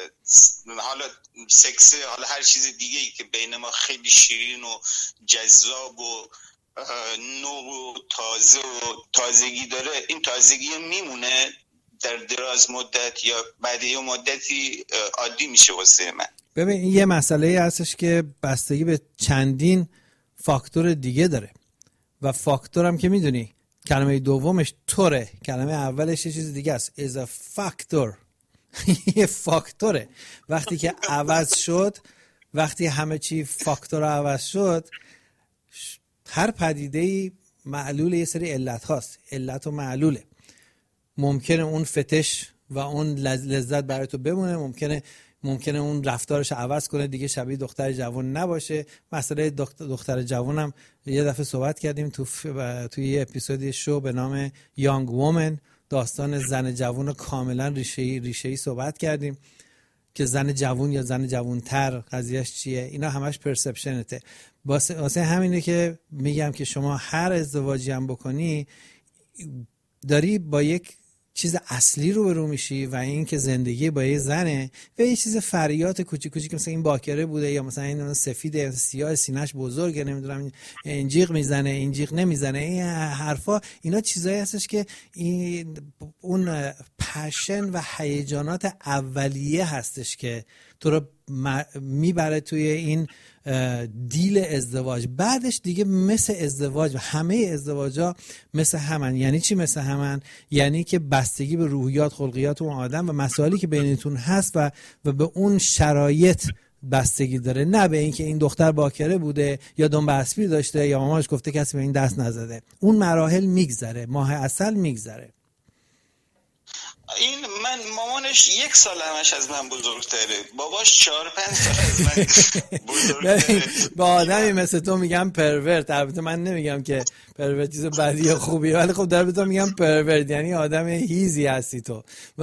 حالا سکس، حالا هر چیز دیگه ای که بین ما خیلی شیرین و جذاب و نو و تازه و تازگی داره، این تازگی میمونه در دراز مدت یا بعد یه مدتی عادی میشه واسه من؟ ببین این یه مسئله هستش که بستگی به چندین فاکتور دیگه داره و فاکتورم که میدونی کلمه دومش طوره، کلمه اولش یه چیز دیگه است. is a factor. یه فاکتوره. وقتی که عوض شد، وقتی همه چی فاکتور عوض شد، هر پدیده‌ای معلول یه سری علت هاست. علت و معلوله. ممکنه اون فتش و اون لذت برای تو بمونه، ممکنه ممکنه اون رفتارش عوض کنه، دیگه شبیه دختر جوان نباشه. مسئله دختر جوانم یه دفعه صحبت کردیم تو توی یه اپیزودی شو به نام یانگ وومن، داستان زن جوان کاملا ریشه‌ای ریشه‌ای صحبت کردیم که زن جوان یا زن جوانتر قضیهش چیه. اینا همش پرسپشنته. واسه همینه که میگم که شما هر ازدواجی هم بکنی داری با یک چیز اصلی رو برو میشی و این که زندگی با یه زنه و یه چیز فریات کوچیک کوچیک مثلا این باکره بوده یا مثلا این سفیده سیاه سینه‌اش بزرگه، نمیدونم این جیغ میزنه این جیغ نمیزنه، این حرفا، اینا چیزایی هستش که این اون پشن و هیجانات اولیه هستش که تو رو میبره توی این دیل ازدواج. بعدش دیگه مثل ازدواج، همه ازدواجا مثل همن. یعنی چی مثل همن؟ یعنی که بستگی به روحیات، خلقیات اون آدم و مسائلی که بینتون هست و و به اون شرایط بستگی داره، نه به اینکه این دختر باکره بوده یا دنبه اسبی داشته یا مامانش گفته کسی به این دست نزده. اون مراحل میگذره، ماه عسل میگذره. این من مامانش یک سال همش از من بزرگتره، باباش چهار پنج سال از من بزرگتره. به آدمی مثل تو میگم پرورت. البته من نمیگم که پرورت چیز بدی یا خوبیه، ولی خب در به تو میگم پرورت، یعنی آدم هیزی هستی تو.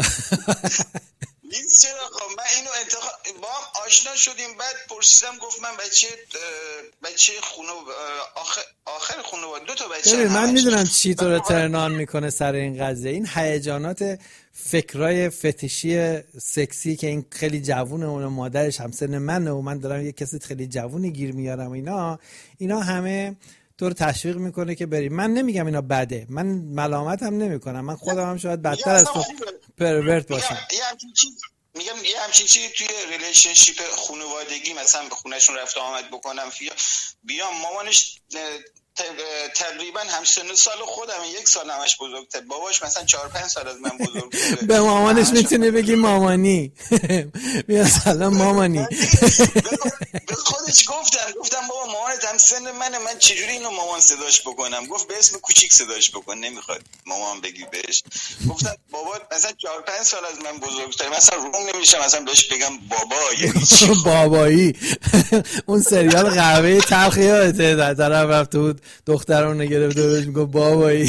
نیست چرا؟ خب من اینو انتخاب با هم آشنا شدیم، بعد پرسیدم گفت من بچه بچه خونه آخر آخر خونه دو تا بچه. من میدونم چی تو رو ترنان میکنه سر این قضیه، این هیجانات فکرای فتیشی سکسی که این خیلی جوونه، اون مادرش همسن منه و من دارم یه کسی خیلی جوونی گیر میارم، اینا اینا همه تو رو تشویق میکنه که بری. من نمیگم اینا بده، من ملامت هم نمیکنم، من خودم هم شاید بدتر از تو پرورت باشم. یه همچین چیز میگم، یه همچین چیزی توی ریلیشنشیپ خانوادگی مثلا به خونهشون رفت آمد بکنم، بیام مامانش تقریبا همسن سال خودم، یک سال همش بزرگتر، باباش مثلا چهار پنج سال از من بزرگتره. به مامانش میتونی بگی مامانی. بیا سلام مامانی. به خودش گفتم گفتم بابا مامانت همسن منه، من چجوری اینو مامان صداش بکنم؟ گفت به اسم کوچیک صداش بکن، نمیخواد مامان بگی بهش. گفتم بابا مثلا چهار پنج سال از من بزرگتره، مثلا روم نمیشم مثلا بهش بگم بابا، یعنی چی بابایی؟ اون سریال قهوه تلخ یادته در طرف رفته بود دختران نگرفته بهش میگه بابایی.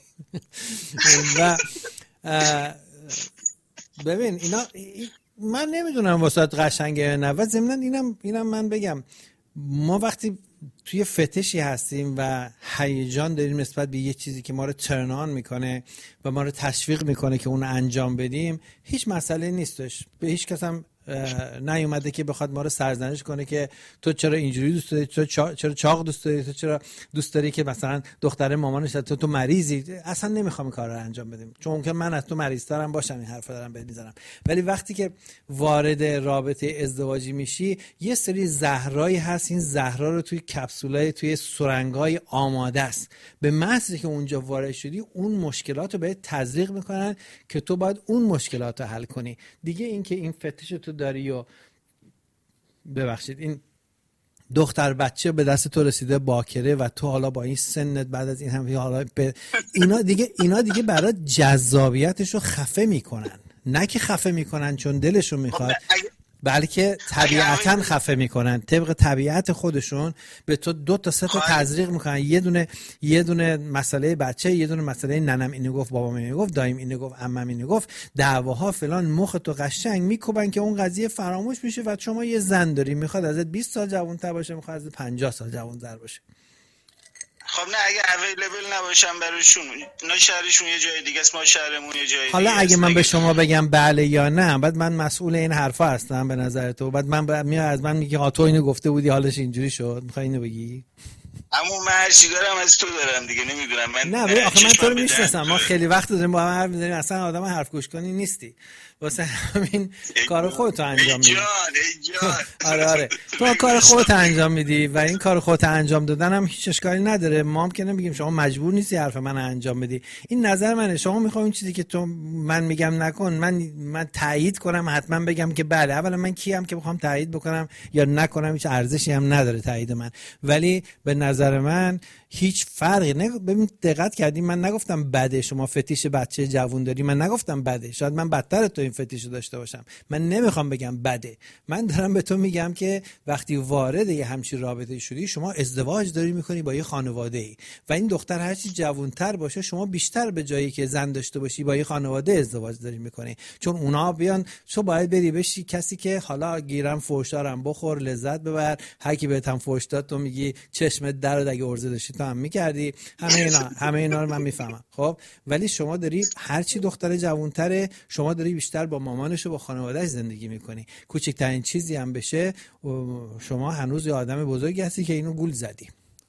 و ببین اینا من نمیدونم واسات قشنگه نه، و ضمن اینم اینم من بگم، ما وقتی توی فتشی هستیم و هیجان داریم نسبت به یه چیزی که ما رو ترنان میکنه و ما رو تشویق میکنه که اون انجام بدیم، هیچ مسئله نیستش. به هیچ کس هم نیومده که بخواد ما رو سرزنش کنه که تو چرا اینجوری دوست داری، تو چرا چاق دوست داری، تو چرا دوست داری که مثلا دختر مامانش تو تو مریضی. اصلا نمیخوام این کار رو انجام بدیم، چون که من از تو مریض‌ترم باشم این حرفا دارم بهت میزنم. ولی وقتی که وارد رابطه ازدواجی میشی، یه سری زهرایی هست، این زهرا رو توی کپسولای توی سرنگای آماده است. به محض که اونجا وارد شدی، اون مشکلات رو بهت تزریق میکنن که تو باید اون مشکلات رو حل کنی. دیگه این که این فتش تو داری و ببخشید این دختر بچه به دست تو رسیده باکره و تو حالا با این سنت بعد از این هم حالا ب... اینا دیگه اینا دیگه برای جذابیتش رو خفه میکنن، نه که خفه میکنن چون دلشون میخواد، بلکه طبیعتاً خفه میکنن، طبق طبیعت خودشون به تو دو تا سه تا تزریق میکنن. یه دونه یه دونه مسئله بچه، یه دونه مسئله ننم اینو گفت، بابام اینو گفت، دایم اینو گفت، عمم اینو گفت، دعواها فلان، مخ تو قشنگ میکوبن که اون قضیه فراموش میشه و شما یه زن داری میخواد ازت بیست سال جوان‌تر باشه، میخواد ازت پنجاه سال جوان‌تر باشه. خب نه اگه اویلیبل نباشم براشون، نه شهرشون یه جای دیگه است، ما شهرمون یه جای دیگه. حالا اگه من به شما بگم بله یا نه، بعد من مسئول این حرفا هستم به نظر تو؟ بعد من میاد از من میگه تو اینو گفته بودی حالش اینجوری شد، میخوای اینو بگی؟ اما من هر چی دارم از تو دارم دیگه، نمیدونم من. نه ببین آخه من تو رو میشناسم، ما خیلی وقت داریم با هم حرف میزنیم، اصلا آدم حرف گوش کنی نیستی، واسه همین کار خودت انجام میدی. آره آره تو کار خودت انجام میدی و این کار خودت انجام دادن هم هیچ اشکالی نداره. ما هم که نمیگیم شما مجبور نیستی حرف من انجام بدی، این نظر منه. شما میخوای این چیزی که تو من میگم نکن، من من تایید کنم حتما بگم که بله. اولا من کیم که بخوام تایید بکنم یا نکنم؟ هیچ ارزشی هم نداره تایید من. ولی به نظر من هیچ فرقی نه. ببین دقت کردی من نگفتم بده شما فتیش بچه جوون داری، من نگفتم بده، شاید من بدتر تو این فتیشو داشته باشم. من نمیخوام بگم بده، من دارم به تو میگم که وقتی وارد یه همچین رابطه شدی، شما ازدواج داری میکنی با یه خانواده ای و این دختر هرچی جوانتر باشه، شما بیشتر به جایی که زن داشته باشی با یه خانواده ازدواج داری میکنی، چون اونا بیان تو باید بری بشی کسی که حالا گیرم فوشدارم بخور لذت ببر، هر کی بهت هم فوش داد تو میگی چشمت در اگه ارزه داشتی تو هم میکردی. همه اینا همه اینا رو من میفهمم. خب ولی شما داری هرچی دختر جوانتره، شما داری بیشتر با مامانش و با خانواده‌اش زندگی میکنی. کوچکترین چیزی هم بشه شما هنوز یه آدم بزرگی هستی که اینو گول زدی.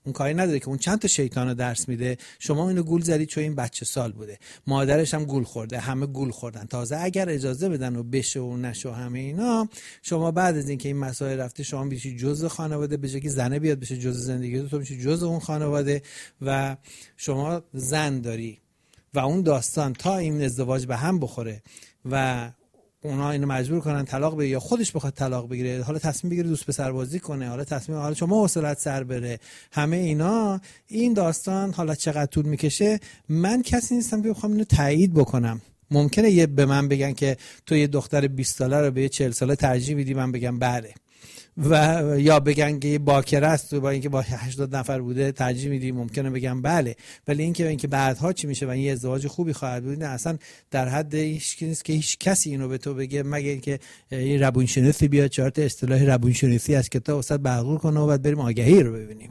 اون کاری نداره که اون چند تا شیطانو درس میده. شما اینو گول زدید چون این بچه سال بوده، مادرش هم گول خورده، همه گول خوردن. تازه اگر اجازه بدن و بشه و نشه و همه اینا، شما بعد از اینکه این مسائل رفته شما میشی جزء خانواده، به جای که زنه بیاد بشه جزء زندگی تو، میشی جزء اون خانواده و شما زن داری و اون داستان تا این ازدواج به هم بخوره و اونا اینو مجبور کنن طلاق بگیره یا خودش بخواد طلاق بگیره، حالا تصمیم بگیره دوست پسر بازی کنه، حالا تصمیم حالا شما حوصله‌ات سر بره، همه اینا، این داستان حالا چقدر طول میکشه. من کسی نیستم که بخوام اینو تایید بکنم. ممکنه یه به من بگن که تو یه دختر بیست ساله رو به یه چهل ساله ترجیح میدی، من بگم بله، و یا بگن که باکره است تو با اینکه با هشتاد نفر بوده ترجیح میدی، ممکنه بگم بله. ولی اینکه اینکه بعدها چی میشه و این ازدواج خوبی خواهد بود، نه اصلا در حد هیچ نیست که هیچ کسی اینو به تو بگه، مگه اینکه این روانشناسی بیاد چهار تا اصطلاح روانشناسی از کتاب استاد برقرار کنه و بعد بریم آگهی رو ببینیم.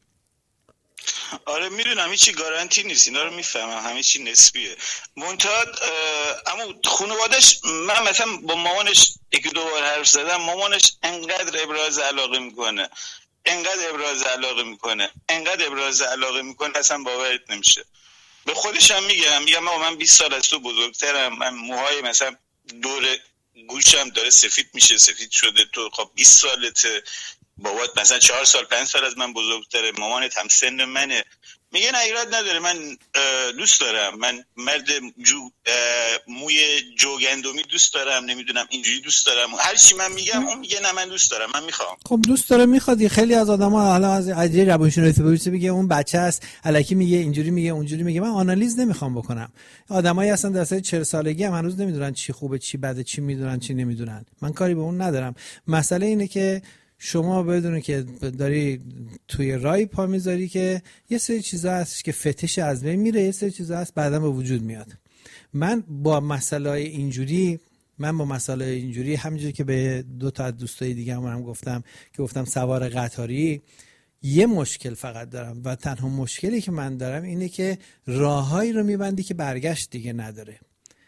آره میدونم هیچی گارانتی نیست، اینا رو میفهمم، همه چی نسبیه. منتها اما خانواده‌اش، من مثلا با مامانش یکی دو بار حرف زدم، مامانش انقدر ابراز علاقه میکنه انقدر ابراز علاقه میکنه انقدر ابراز علاقه میکنه اصلا باورت نمیشه. به خودش هم میگم میگم من بیست سال از تو بزرگترم، من موهای مثلا دور گوشم داره سفید میشه، سفید شده، تو خب بیست سالته، بابات مثلا چهار سال پنج سال از من بزرگتره، مامانت هم سن منه. میگه نه ایراد نداره، من دوست دارم، من مرد جو موی جوگندمی دوست دارم، نمیدونم اینجوری دوست دارم، هر چی من میگم اون میگه نه من دوست دارم، من میخوام. خب دوست داره میخواد. خیلی از آدما حالا از عجیب روانشناسی بپرسی میگه اون بچه است، الکی میگه اینجوری میگه اونجوری میگه. من آنالیز نمیخوام بکنم. آدمایی هستن در سن چهل سالگی هم هنوز نمیدونن چی خوبه چی بده، چی میدونن چی نمیدونن. من کاری به اون ندارم. مسئله اینه که شما بدونی که داری توی رای پا میذاری که یه سری چیزا هست که فتش از بین میره، یه سری چیزا هست بعداً به وجود میاد. من با مسائل اینجوری من با مسائل اینجوری همینجوری که به دو تا از دوستای دیگه هم, هم گفتم که گفتم سوار قطاری، یه مشکل فقط دارم و تنها مشکلی که من دارم اینه که راههایی رو میبندی که برگشت دیگه نداره.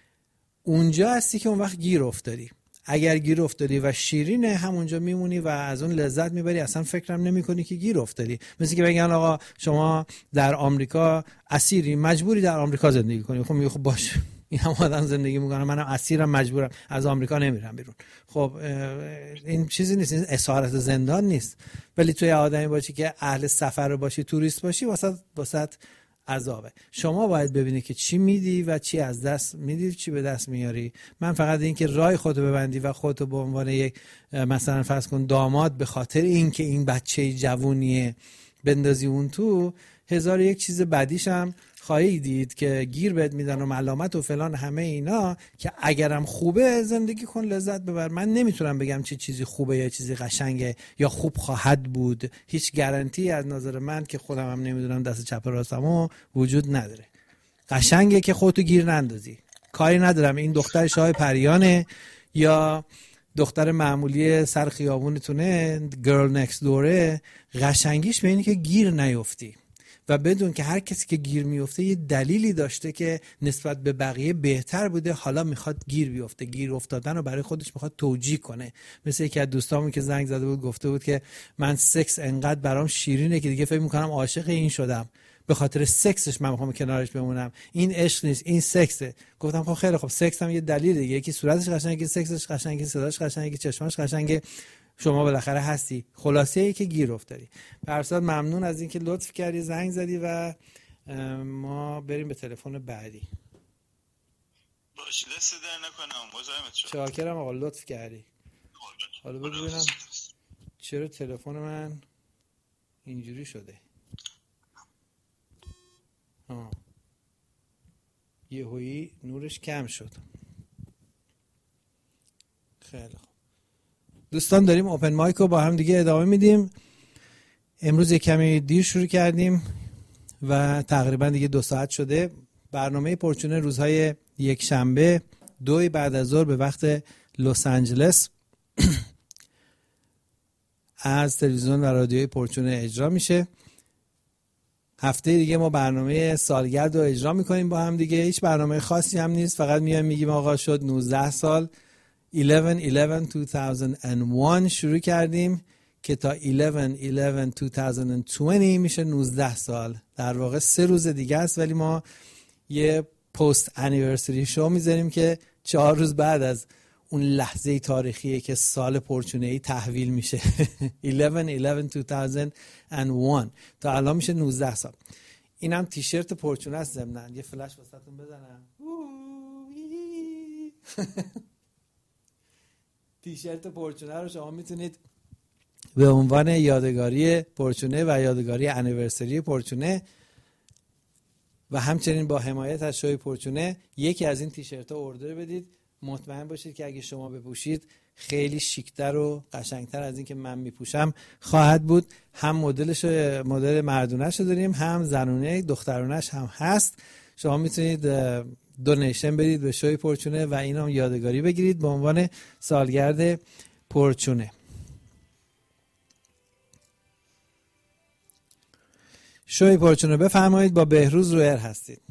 اونجا هستی که اون وقت گیر افتادی. اگر گیر افتادی و شیرینه همونجا میمونی و از اون لذت میبری، اصلا فکرم نمی کنی که گیر افتادی. مثل که بگن آقا شما در آمریکا اسیری، مجبوری در آمریکا زندگی کنی. خب میگه خب باشه، این هم آدم زندگی میکنه، منم اسیرم، مجبورم، از آمریکا نمیرم بیرون. خب این چیزی نیست، این اسارت زندان نیست. ولی توی آدمی باشی که اهل سفر باشی، توریست باشی، واسه واسه عذابه. شما باید ببینی که چی میدی و چی از دست میدی، چی به دست میاری. من فقط این که رای خودتو ببندی و خودتو به عنوان یک مثلا فرض کن داماد به خاطر این که این بچه جوونیه بندازی اون تو، هزار یک چیز بعدیش هم خواهی دید که گیر بهت میدن و ملامت و فلان همه اینا، که اگرم خوبه زندگی کن، لذت ببر. من نمیتونم بگم چه چیزی خوبه یا چیزی قشنگه یا خوب خواهد بود. هیچ گارانتی از نظر من که خودم هم نمیدونم دست چپ راستمو وجود نداره. قشنگه که خودتو گیر نندازی. کاری ندارم این دختر شاه پریانه یا دختر معمولی سر خیابونتونه، گرل نکست دوره. قشنگیش به اینه که گیر نیفتی و بدون که هر کسی که گیر میفته یه دلیلی داشته که نسبت به بقیه بهتر بوده، حالا میخواد گیر بیفته. گیر افتادن رو برای خودش میخواد توجیه کنه. مثل یکی از دوستامون که زنگ زده بود گفته بود که من سکس انقدر برام شیرینه که دیگه فکر میکنم عاشق این شدم، به خاطر سکسش من میخوام کنارش بمونم. این عشق نیست، این سکسه. گفتم خب خیلی خب، سکس هم یه دلیل دیگه، یکی صورتش قشنگه، سکسش قشنگه، صداش قشنگه، چشماش قشنگه، شما بالاخره هستی. خلاصه ای که گیر افتادی. فرزاد ممنون از اینکه لطف کردی زنگ زدی و ما بریم به تلفن بعدی. باشه دست در نکنم، مزاحمت شدم. شاکرم آقا، لطف کردی. حالا ببینم چرا تلفن من اینجوری شده. ها یهویی نورش کم شد. خیلی خوب دوستان، داریم اوپن مایک رو با هم دیگه ادامه میدیم. امروز یک کمی دیر شروع کردیم و تقریبا دیگه دو ساعت شده. برنامه پرچونه روزهای یک شنبه دوی بعد از ظهر به وقت لس آنجلس از تلویزیون و رادیوی پرچونه اجرا میشه. هفته دیگه ما برنامه سالگرد رو اجرا میکنیم با هم دیگه. هیچ برنامه خاصی هم نیست، فقط میایم میگیم آقا شد نوزده سال، یازده یازده دو هزار و یک شروع کردیم که تا eleven eleven twenty twenty میشه نوزده سال. در واقع سه روز دیگه است، ولی ما یه پست انیورسری شو میذاریم که چهار روز بعد از اون لحظه تاریخیه که سال پورچونه‌ای تحویل میشه. eleven eleven twenty oh one تا الان میشه نوزده سال. اینم تیشرت پورچونه است. ضمناً یه فلش واسهتون بزنم. تیشرت پورچونه رو شما میتونید به عنوان یادگاری پورچونه و یادگاری انیورسری پورچونه و همچنین با حمایت از شوی پورچونه یکی از این تیشرت ها اوردر بدید. مطمئن باشید که اگه شما بپوشید خیلی شیکتر و قشنگتر از این که من میپوشم خواهد بود. هم مدلش مدل مردونه‌اش رو داریم، هم زنونه دخترونه‌اش هم هست. شما میتونید دونیشن بدید به شوی پورچونه و اینو یادگاری بگیرید به عنوان سالگرد پورچونه. شوی پورچونه بفرمایید، با بهروز رویر هستید.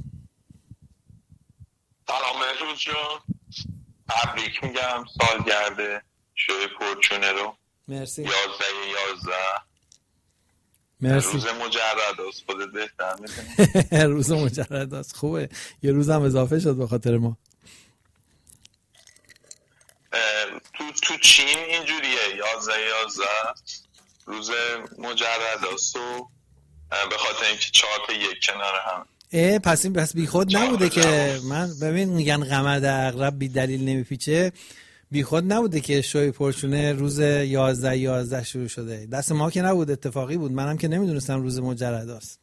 سلام بهروز جان، تبریک میگم سالگرد شوی پورچونه رو. مرسی. یازده یازده مرسی. روز مجرد است، خودت بهتر میدونی. روز مجرد است، خوبه. یه روز هم اضافه شد به خاطر ما. تو تو چین اینجوریه، یازده یازده روز مجرد است و به خاطر اینکه چهار تا یک کنار هم. اه پس این بس بی خود نبوده که من ببین میگن قمر در عقرب بی دلیل نمیپیچه. بی خود نبوده که شوی پورچونه روز یازده یازده شروع شده. دست ما که نبود، اتفاقی بود. منم که نمیدونستم روز مجرد است.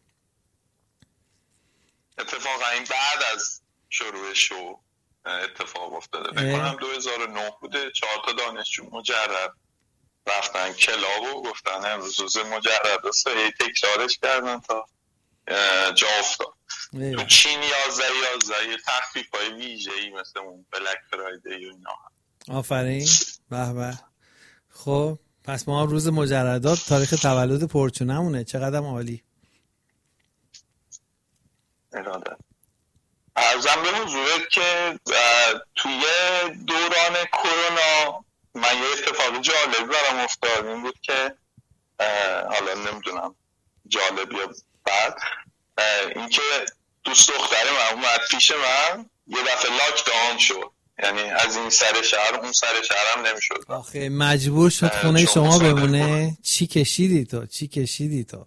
اتفاقا این بعد از شروع شو اتفاق افتاده. فکر کنم دو هزار و نه بوده. چهار تا دانشجو مجرد رفتن کلاب و گفتن امروز روز مجرد است. هی تکرارش کردن تا جا افتاد. تو چین یازده یازده یه تخفیف‌های ویژه‌ای مثل اون بلک فرایدی و اینا هم. آفرین. به به. خب پس ما روز مجردات تاریخ تولد پورچونه‌مونه. چقدر عالی. اراده عرضم به حضورت که توی دوران کرونا من یه اتفاق جالب برام افتاد. این بود که حالا نمیدونم جالب یا بد، این که دوست دختر من اومد پیش من، یه دفعه لاک داون شد. یعنی از این سر شهر اون سر شهر هم نمیشد. آخه مجبور شد خونه شما بمونه. چی کشیدی تو؟ چی کشیدی تو؟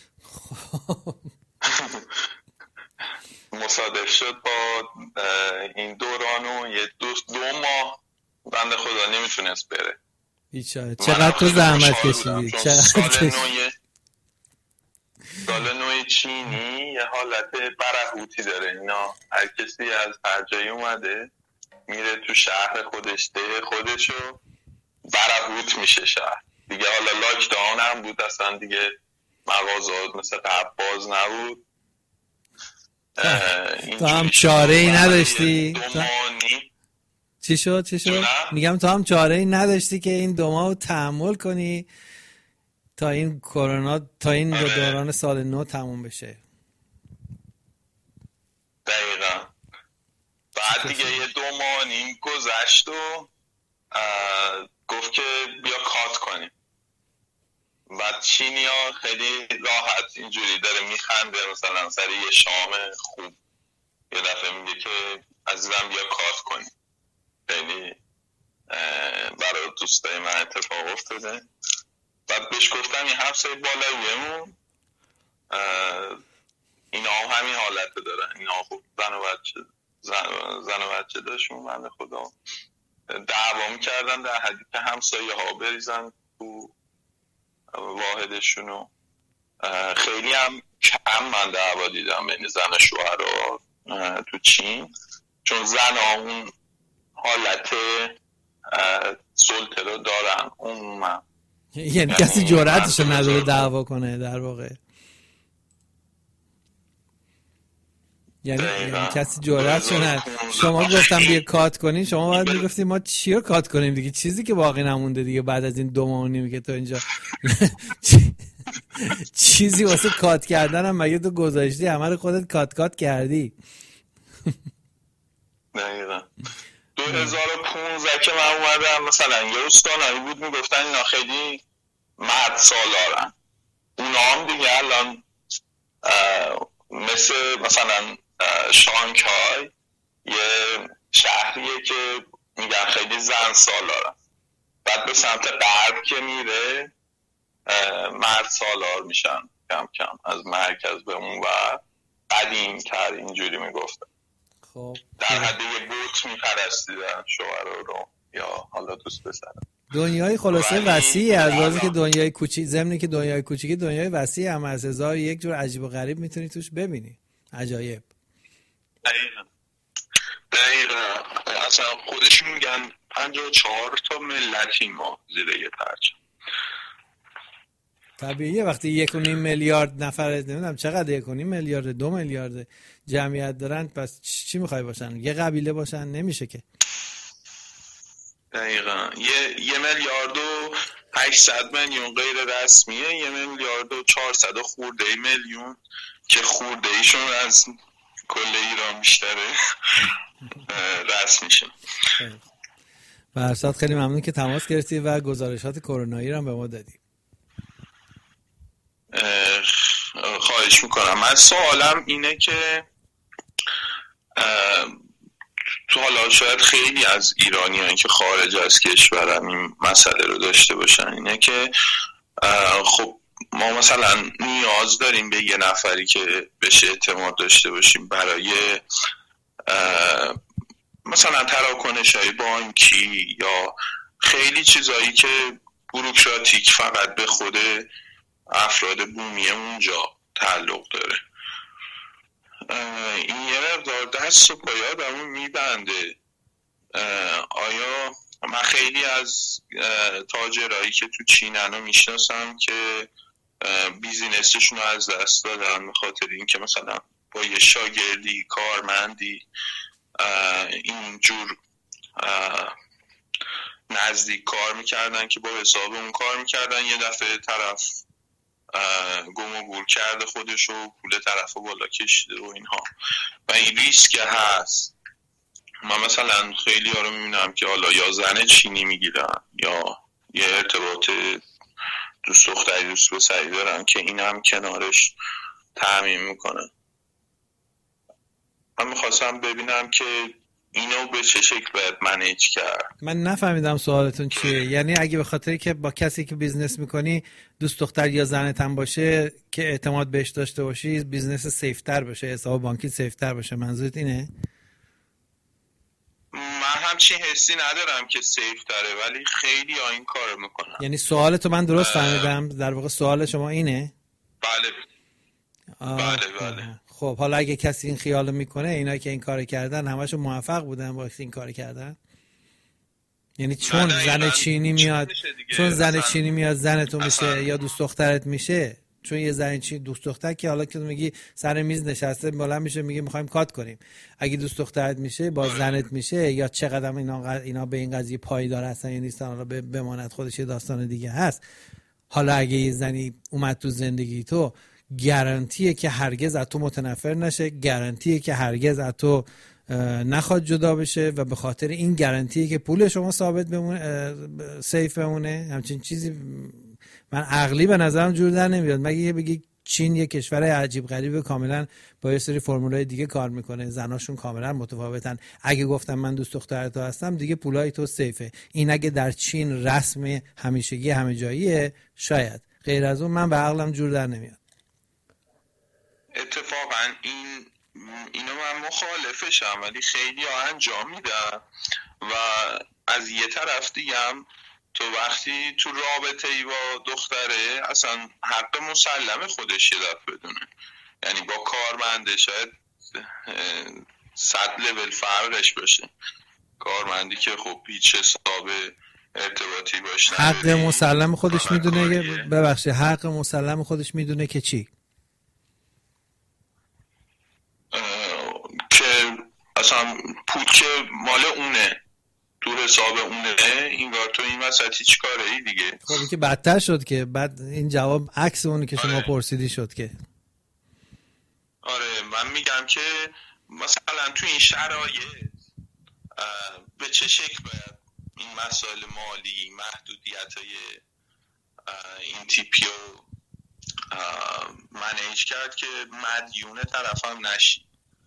مصادف شد با این دوران و یه دو, دو ماه بنده خدا نمیتونست بره. بیچاره. چقدر تو زحمت کشیدی؟ چقدر کشیدی؟ سال نو چینی یه حالت برهوتی داره. اینا هر کسی از هر جایی اومده میره تو شهر خودش ده خودشو برهوت میشه شهر دیگه. حالا لاک داون هم بود، اصلا دیگه مغازات مثل قبل باز نبود. تو هم چاره ای نداشتی؟ چی شد؟ چی شد؟ میگم تو هم چاره ای نداشتی که این دو ماه تحمل کنی تا این کرونا، تا این دوران سال نو تموم بشه. دقیقا. بعد دیگه یه دو ماه نیم گذشت و گفت که بیا کات کنیم. بعد چینی ها خیلی راحت اینجوری داره میخنده، مثلا سر یه شام خوب یه دفعه میگه که عزیزم بیا کات کنیم. خیلی برای دوستای من اتفاق افتاده. بعد بهش گفتم این همسایه بالاییمون اینا هم همین حالت دارن. اینا خوب زن و بچه زن, زن و بچه داشتون بنده خدا دعوا میکردن در حدی که همسایه ها بریزن تو واحدشونو. خیلی هم کم من دعوا دیدم بین زن و شوهر تو چین، چون زن ها اون حالت سلطه رو دارن. اون من یعنی, یعنی کسی جرأتش نداره دعوا کنه در واقع. یعنی, یعنی کسی جرأتش نداره. شما گفتم بیا کات کنین، شما باید میگفتیم ما چی رو کات کنیم دیگه، چیزی که باقی نمونده دیگه بعد از این دو ماه و نیم که تو اینجا چیزی واسه کات کردن هم مگه تو گذاشتی؟ همه رو خودت کات کات کردی. دقیقا. دو هزار و پونزده که من اومدم مثلا یه استانایی بود میگفتن اینا خیلی مرد سالارن. اونا هم دیگه الان مثل مثلا شانگهای یه شهریه که میگن خیلی زن سالارن، بعد به سمت غرب که میره مرد سالار میشن کم کم از مرکز به اون و قدیم تر اینجوری میگفتن. خب در حد یه بوت میپرستیدن شوهر رو یا حالا دوست پسر. دنیای خلاصه وسیعی از لحاظی که دنیای کوچیک ضمن که دنیای کوچیکی دنیای وسیعی هم از هزار یک جور عجیب و غریب میتونی توش ببینی. عجایب. دقیقا دقیقا اصلا خودشون میگن پنجاه و چهار تا ملتی ما زیر یه پرچم. طبیعیه وقتی یک و نیم میلیارد نفر، نمیدونم چقدر، یک و نیم میلیارد دو میلیارد جمعیت دارن، پس چی میخوای باشن؟ یه قبیله باشن؟ نمیشه که. دقیقا یه یه میلیارد و هشتصد میلیون غیر رسمیه، یه میلیارد و چهارصد خورده میلیون که خورده ایشون از کل ایران بیشتره رسمیشه. فرشاد خیلی ممنون که تماس گرفتی و گزارشات کرونایی رو هم به ما دادی. خواهش میکنم. من سوالم اینه که تو حالا شاید خیلی از ایرانیان که خارج از کشورن این مسئله رو داشته باشن، اینه که خب ما مثلا نیاز داریم به یه نفری که بهش اعتماد داشته باشیم برای مثلا تراکنش‌های بانکی یا خیلی چیزایی که بوروکراتیک فقط به خود افراد بومی اونجا تعلق داره. این یه مقدار دست و پای آدمو میبنده. آیا من خیلی از تاجرایی که تو چینن رو میشناسم که بیزینسشون رو از دست دادن به خاطر این که مثلا با یه شاگردی کارمندی اینجور نزدیک کار میکردن که با حساب اون کار میکردن، یه دفعه طرف گم و گور کرده خودش و پول طرف رو بالا کشیده و اینها و این ریسک هست. من مثلا خیلی ها رو میبینم که حالا یا زن چینی میگیرن یا یه ارتباط دوست دختری دوست پسری دارن که این هم کنارش تامین میکنن. من میخواستم ببینم که اینو به چه شکل باید منیج کرد. من نفهمیدم سوالتون چیه. یعنی اگه به خاطری که با کسی که بیزنس میکنی دوست دختر یا زنت هم باشه که اعتماد بهش داشته باشی بیزنس سیفتر باشه، حساب بانکی سیفتر باشه، منظورت اینه؟ من همچین حسی ندارم که سیف داره ولی خیلی ها این کار میکنن. یعنی سوالتو من درست فهمیدم؟ در واقع سوال شما اینه؟ بله بله بله. خب حالا اگه کسی این خیالو میکنه اینایی که این کارو کردن همشون موفق بودن با این کارو کردن؟ یعنی چون زن چینی میاد چون زن چینی میاد زنتو میشه یا دوست دخترت میشه، چون یه زن چینی دوست دختر که حالا که تو میگی سر میز نشسته بلند میشه میگه میخوایم کات کنیم، اگه دوست دخترت میشه با زنت میشه یا چقدر اینا اینا به این قضیه پایدار هستن یا نیستن حالا بماند خودش یه داستان دیگه هست. حالا اگه یه زنی اومد تو زندگی تو گارانتیه که هرگز از تو متنفر نشه، گارانتیه که هرگز از تو نخواد جدا بشه و به خاطر این گارانتیه که پول شما ثابت بمونه، سیف بمونه. همچین چیزی من عقلی به نظرم جور در نمیاد. مگه یه بگی چین یه کشور عجیب غریبه کاملا با یه سری فرمولای دیگه کار میکنه، زناشون کاملا متفاوتن، اگه گفتم من دوست دختر تو هستم دیگه پولای تو سیفه. این اگه در چین رسم همیشگی همه جاییه شاید، غیر از اون من به عقلم جور در نمیاد. اتفاقا این اینو من مخالفشم ولی خیلی ها انجام میدن و از یه طرف دیگه هم تو وقتی تو رابطه ای با دختره اصلا حق مسلم خودش یه دفعه بدونه، یعنی با کارمنده شاید صد لول فرقش باشه، کارمندی که خب هیچ حساب ارتباطی باشه حق مسلم خودش میدونه. ببخشید حق مسلم خودش میدونه که چی؟ که اصلا پول که مال اونه تو حساب اونه، این کار تو این وسطی چی کاره ای دیگه؟ خب این که بدتر شد که بعد این جواب عکس اونی که شما آره. پرسیدی شد که آره من میگم که مثلا تو این شرایط به چه شکل باید این مسائل مالی محدودیت های این تیپی رو منیج کرد که مدیون طرفم نشی.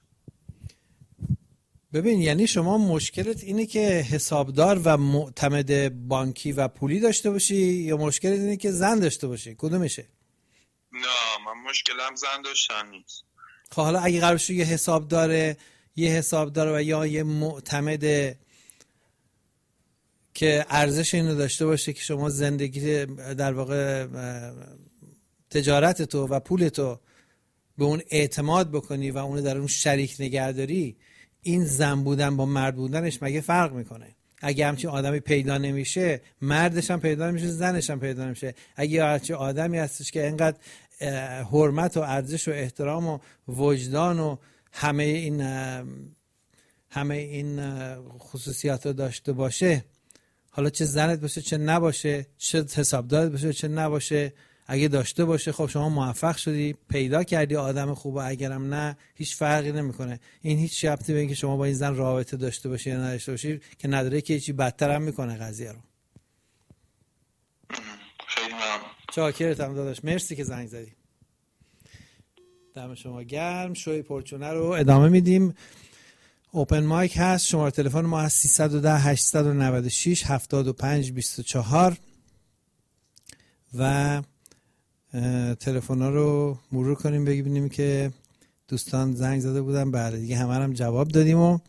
ببین یعنی شما مشکلت اینه که حسابدار و معتمد بانکی و پولی داشته باشی یا مشکلت اینه که زن داشته باشی؟ کدومشه؟ نه من مشکلم زن داشتن نیست. خب حالا اگه قرار باشه یه حسابدار یه حسابدار و یا یه معتمد که ارزش اینو داشته باشه که شما زندگی در واقع تجارت تو و پول تو به اون اعتماد بکنی و اونو در اون شریک نگهداری، این زن بودن با مرد بودنش مگه فرق میکنه؟ اگه همچین آدمی پیدا نمیشه، مردش هم پیدا نمیشه، زنش هم پیدا نمیشه. اگه همچین آدمی هستش که اینقدر حرمت و ارزش و احترام و وجدان و همه این همه این خصوصیات رو داشته باشه، حالا چه زنت باشه چه نباشه، چه حسابدارت باشه چه نباشه، اگه داشته باشه خب شما موفق شدی، پیدا کردی آدم خوبه، اگرم نه هیچ فرقی نمیکنه. این هیچ ربطی به اینکه شما با این زن رابطه داشته باشی یا نداشته باشی که نداره، که چیزی بدتر هم میکنه قضیه رو. خیلی ممنون. چاکرتم داداش، مرسی که زنگ زدی. دم شما گرم. شوی پرچونه رو ادامه میدیم. اوپن مایک هست. شماره تلفن ما هست سیصد و ده هشتصد و نود و شش هفتاد و پنج بیست و چهار و تلفن ها رو مرور کنیم ببینیم که دوستان زنگ زده بودن. بله دیگه همه هم جواب دادیم و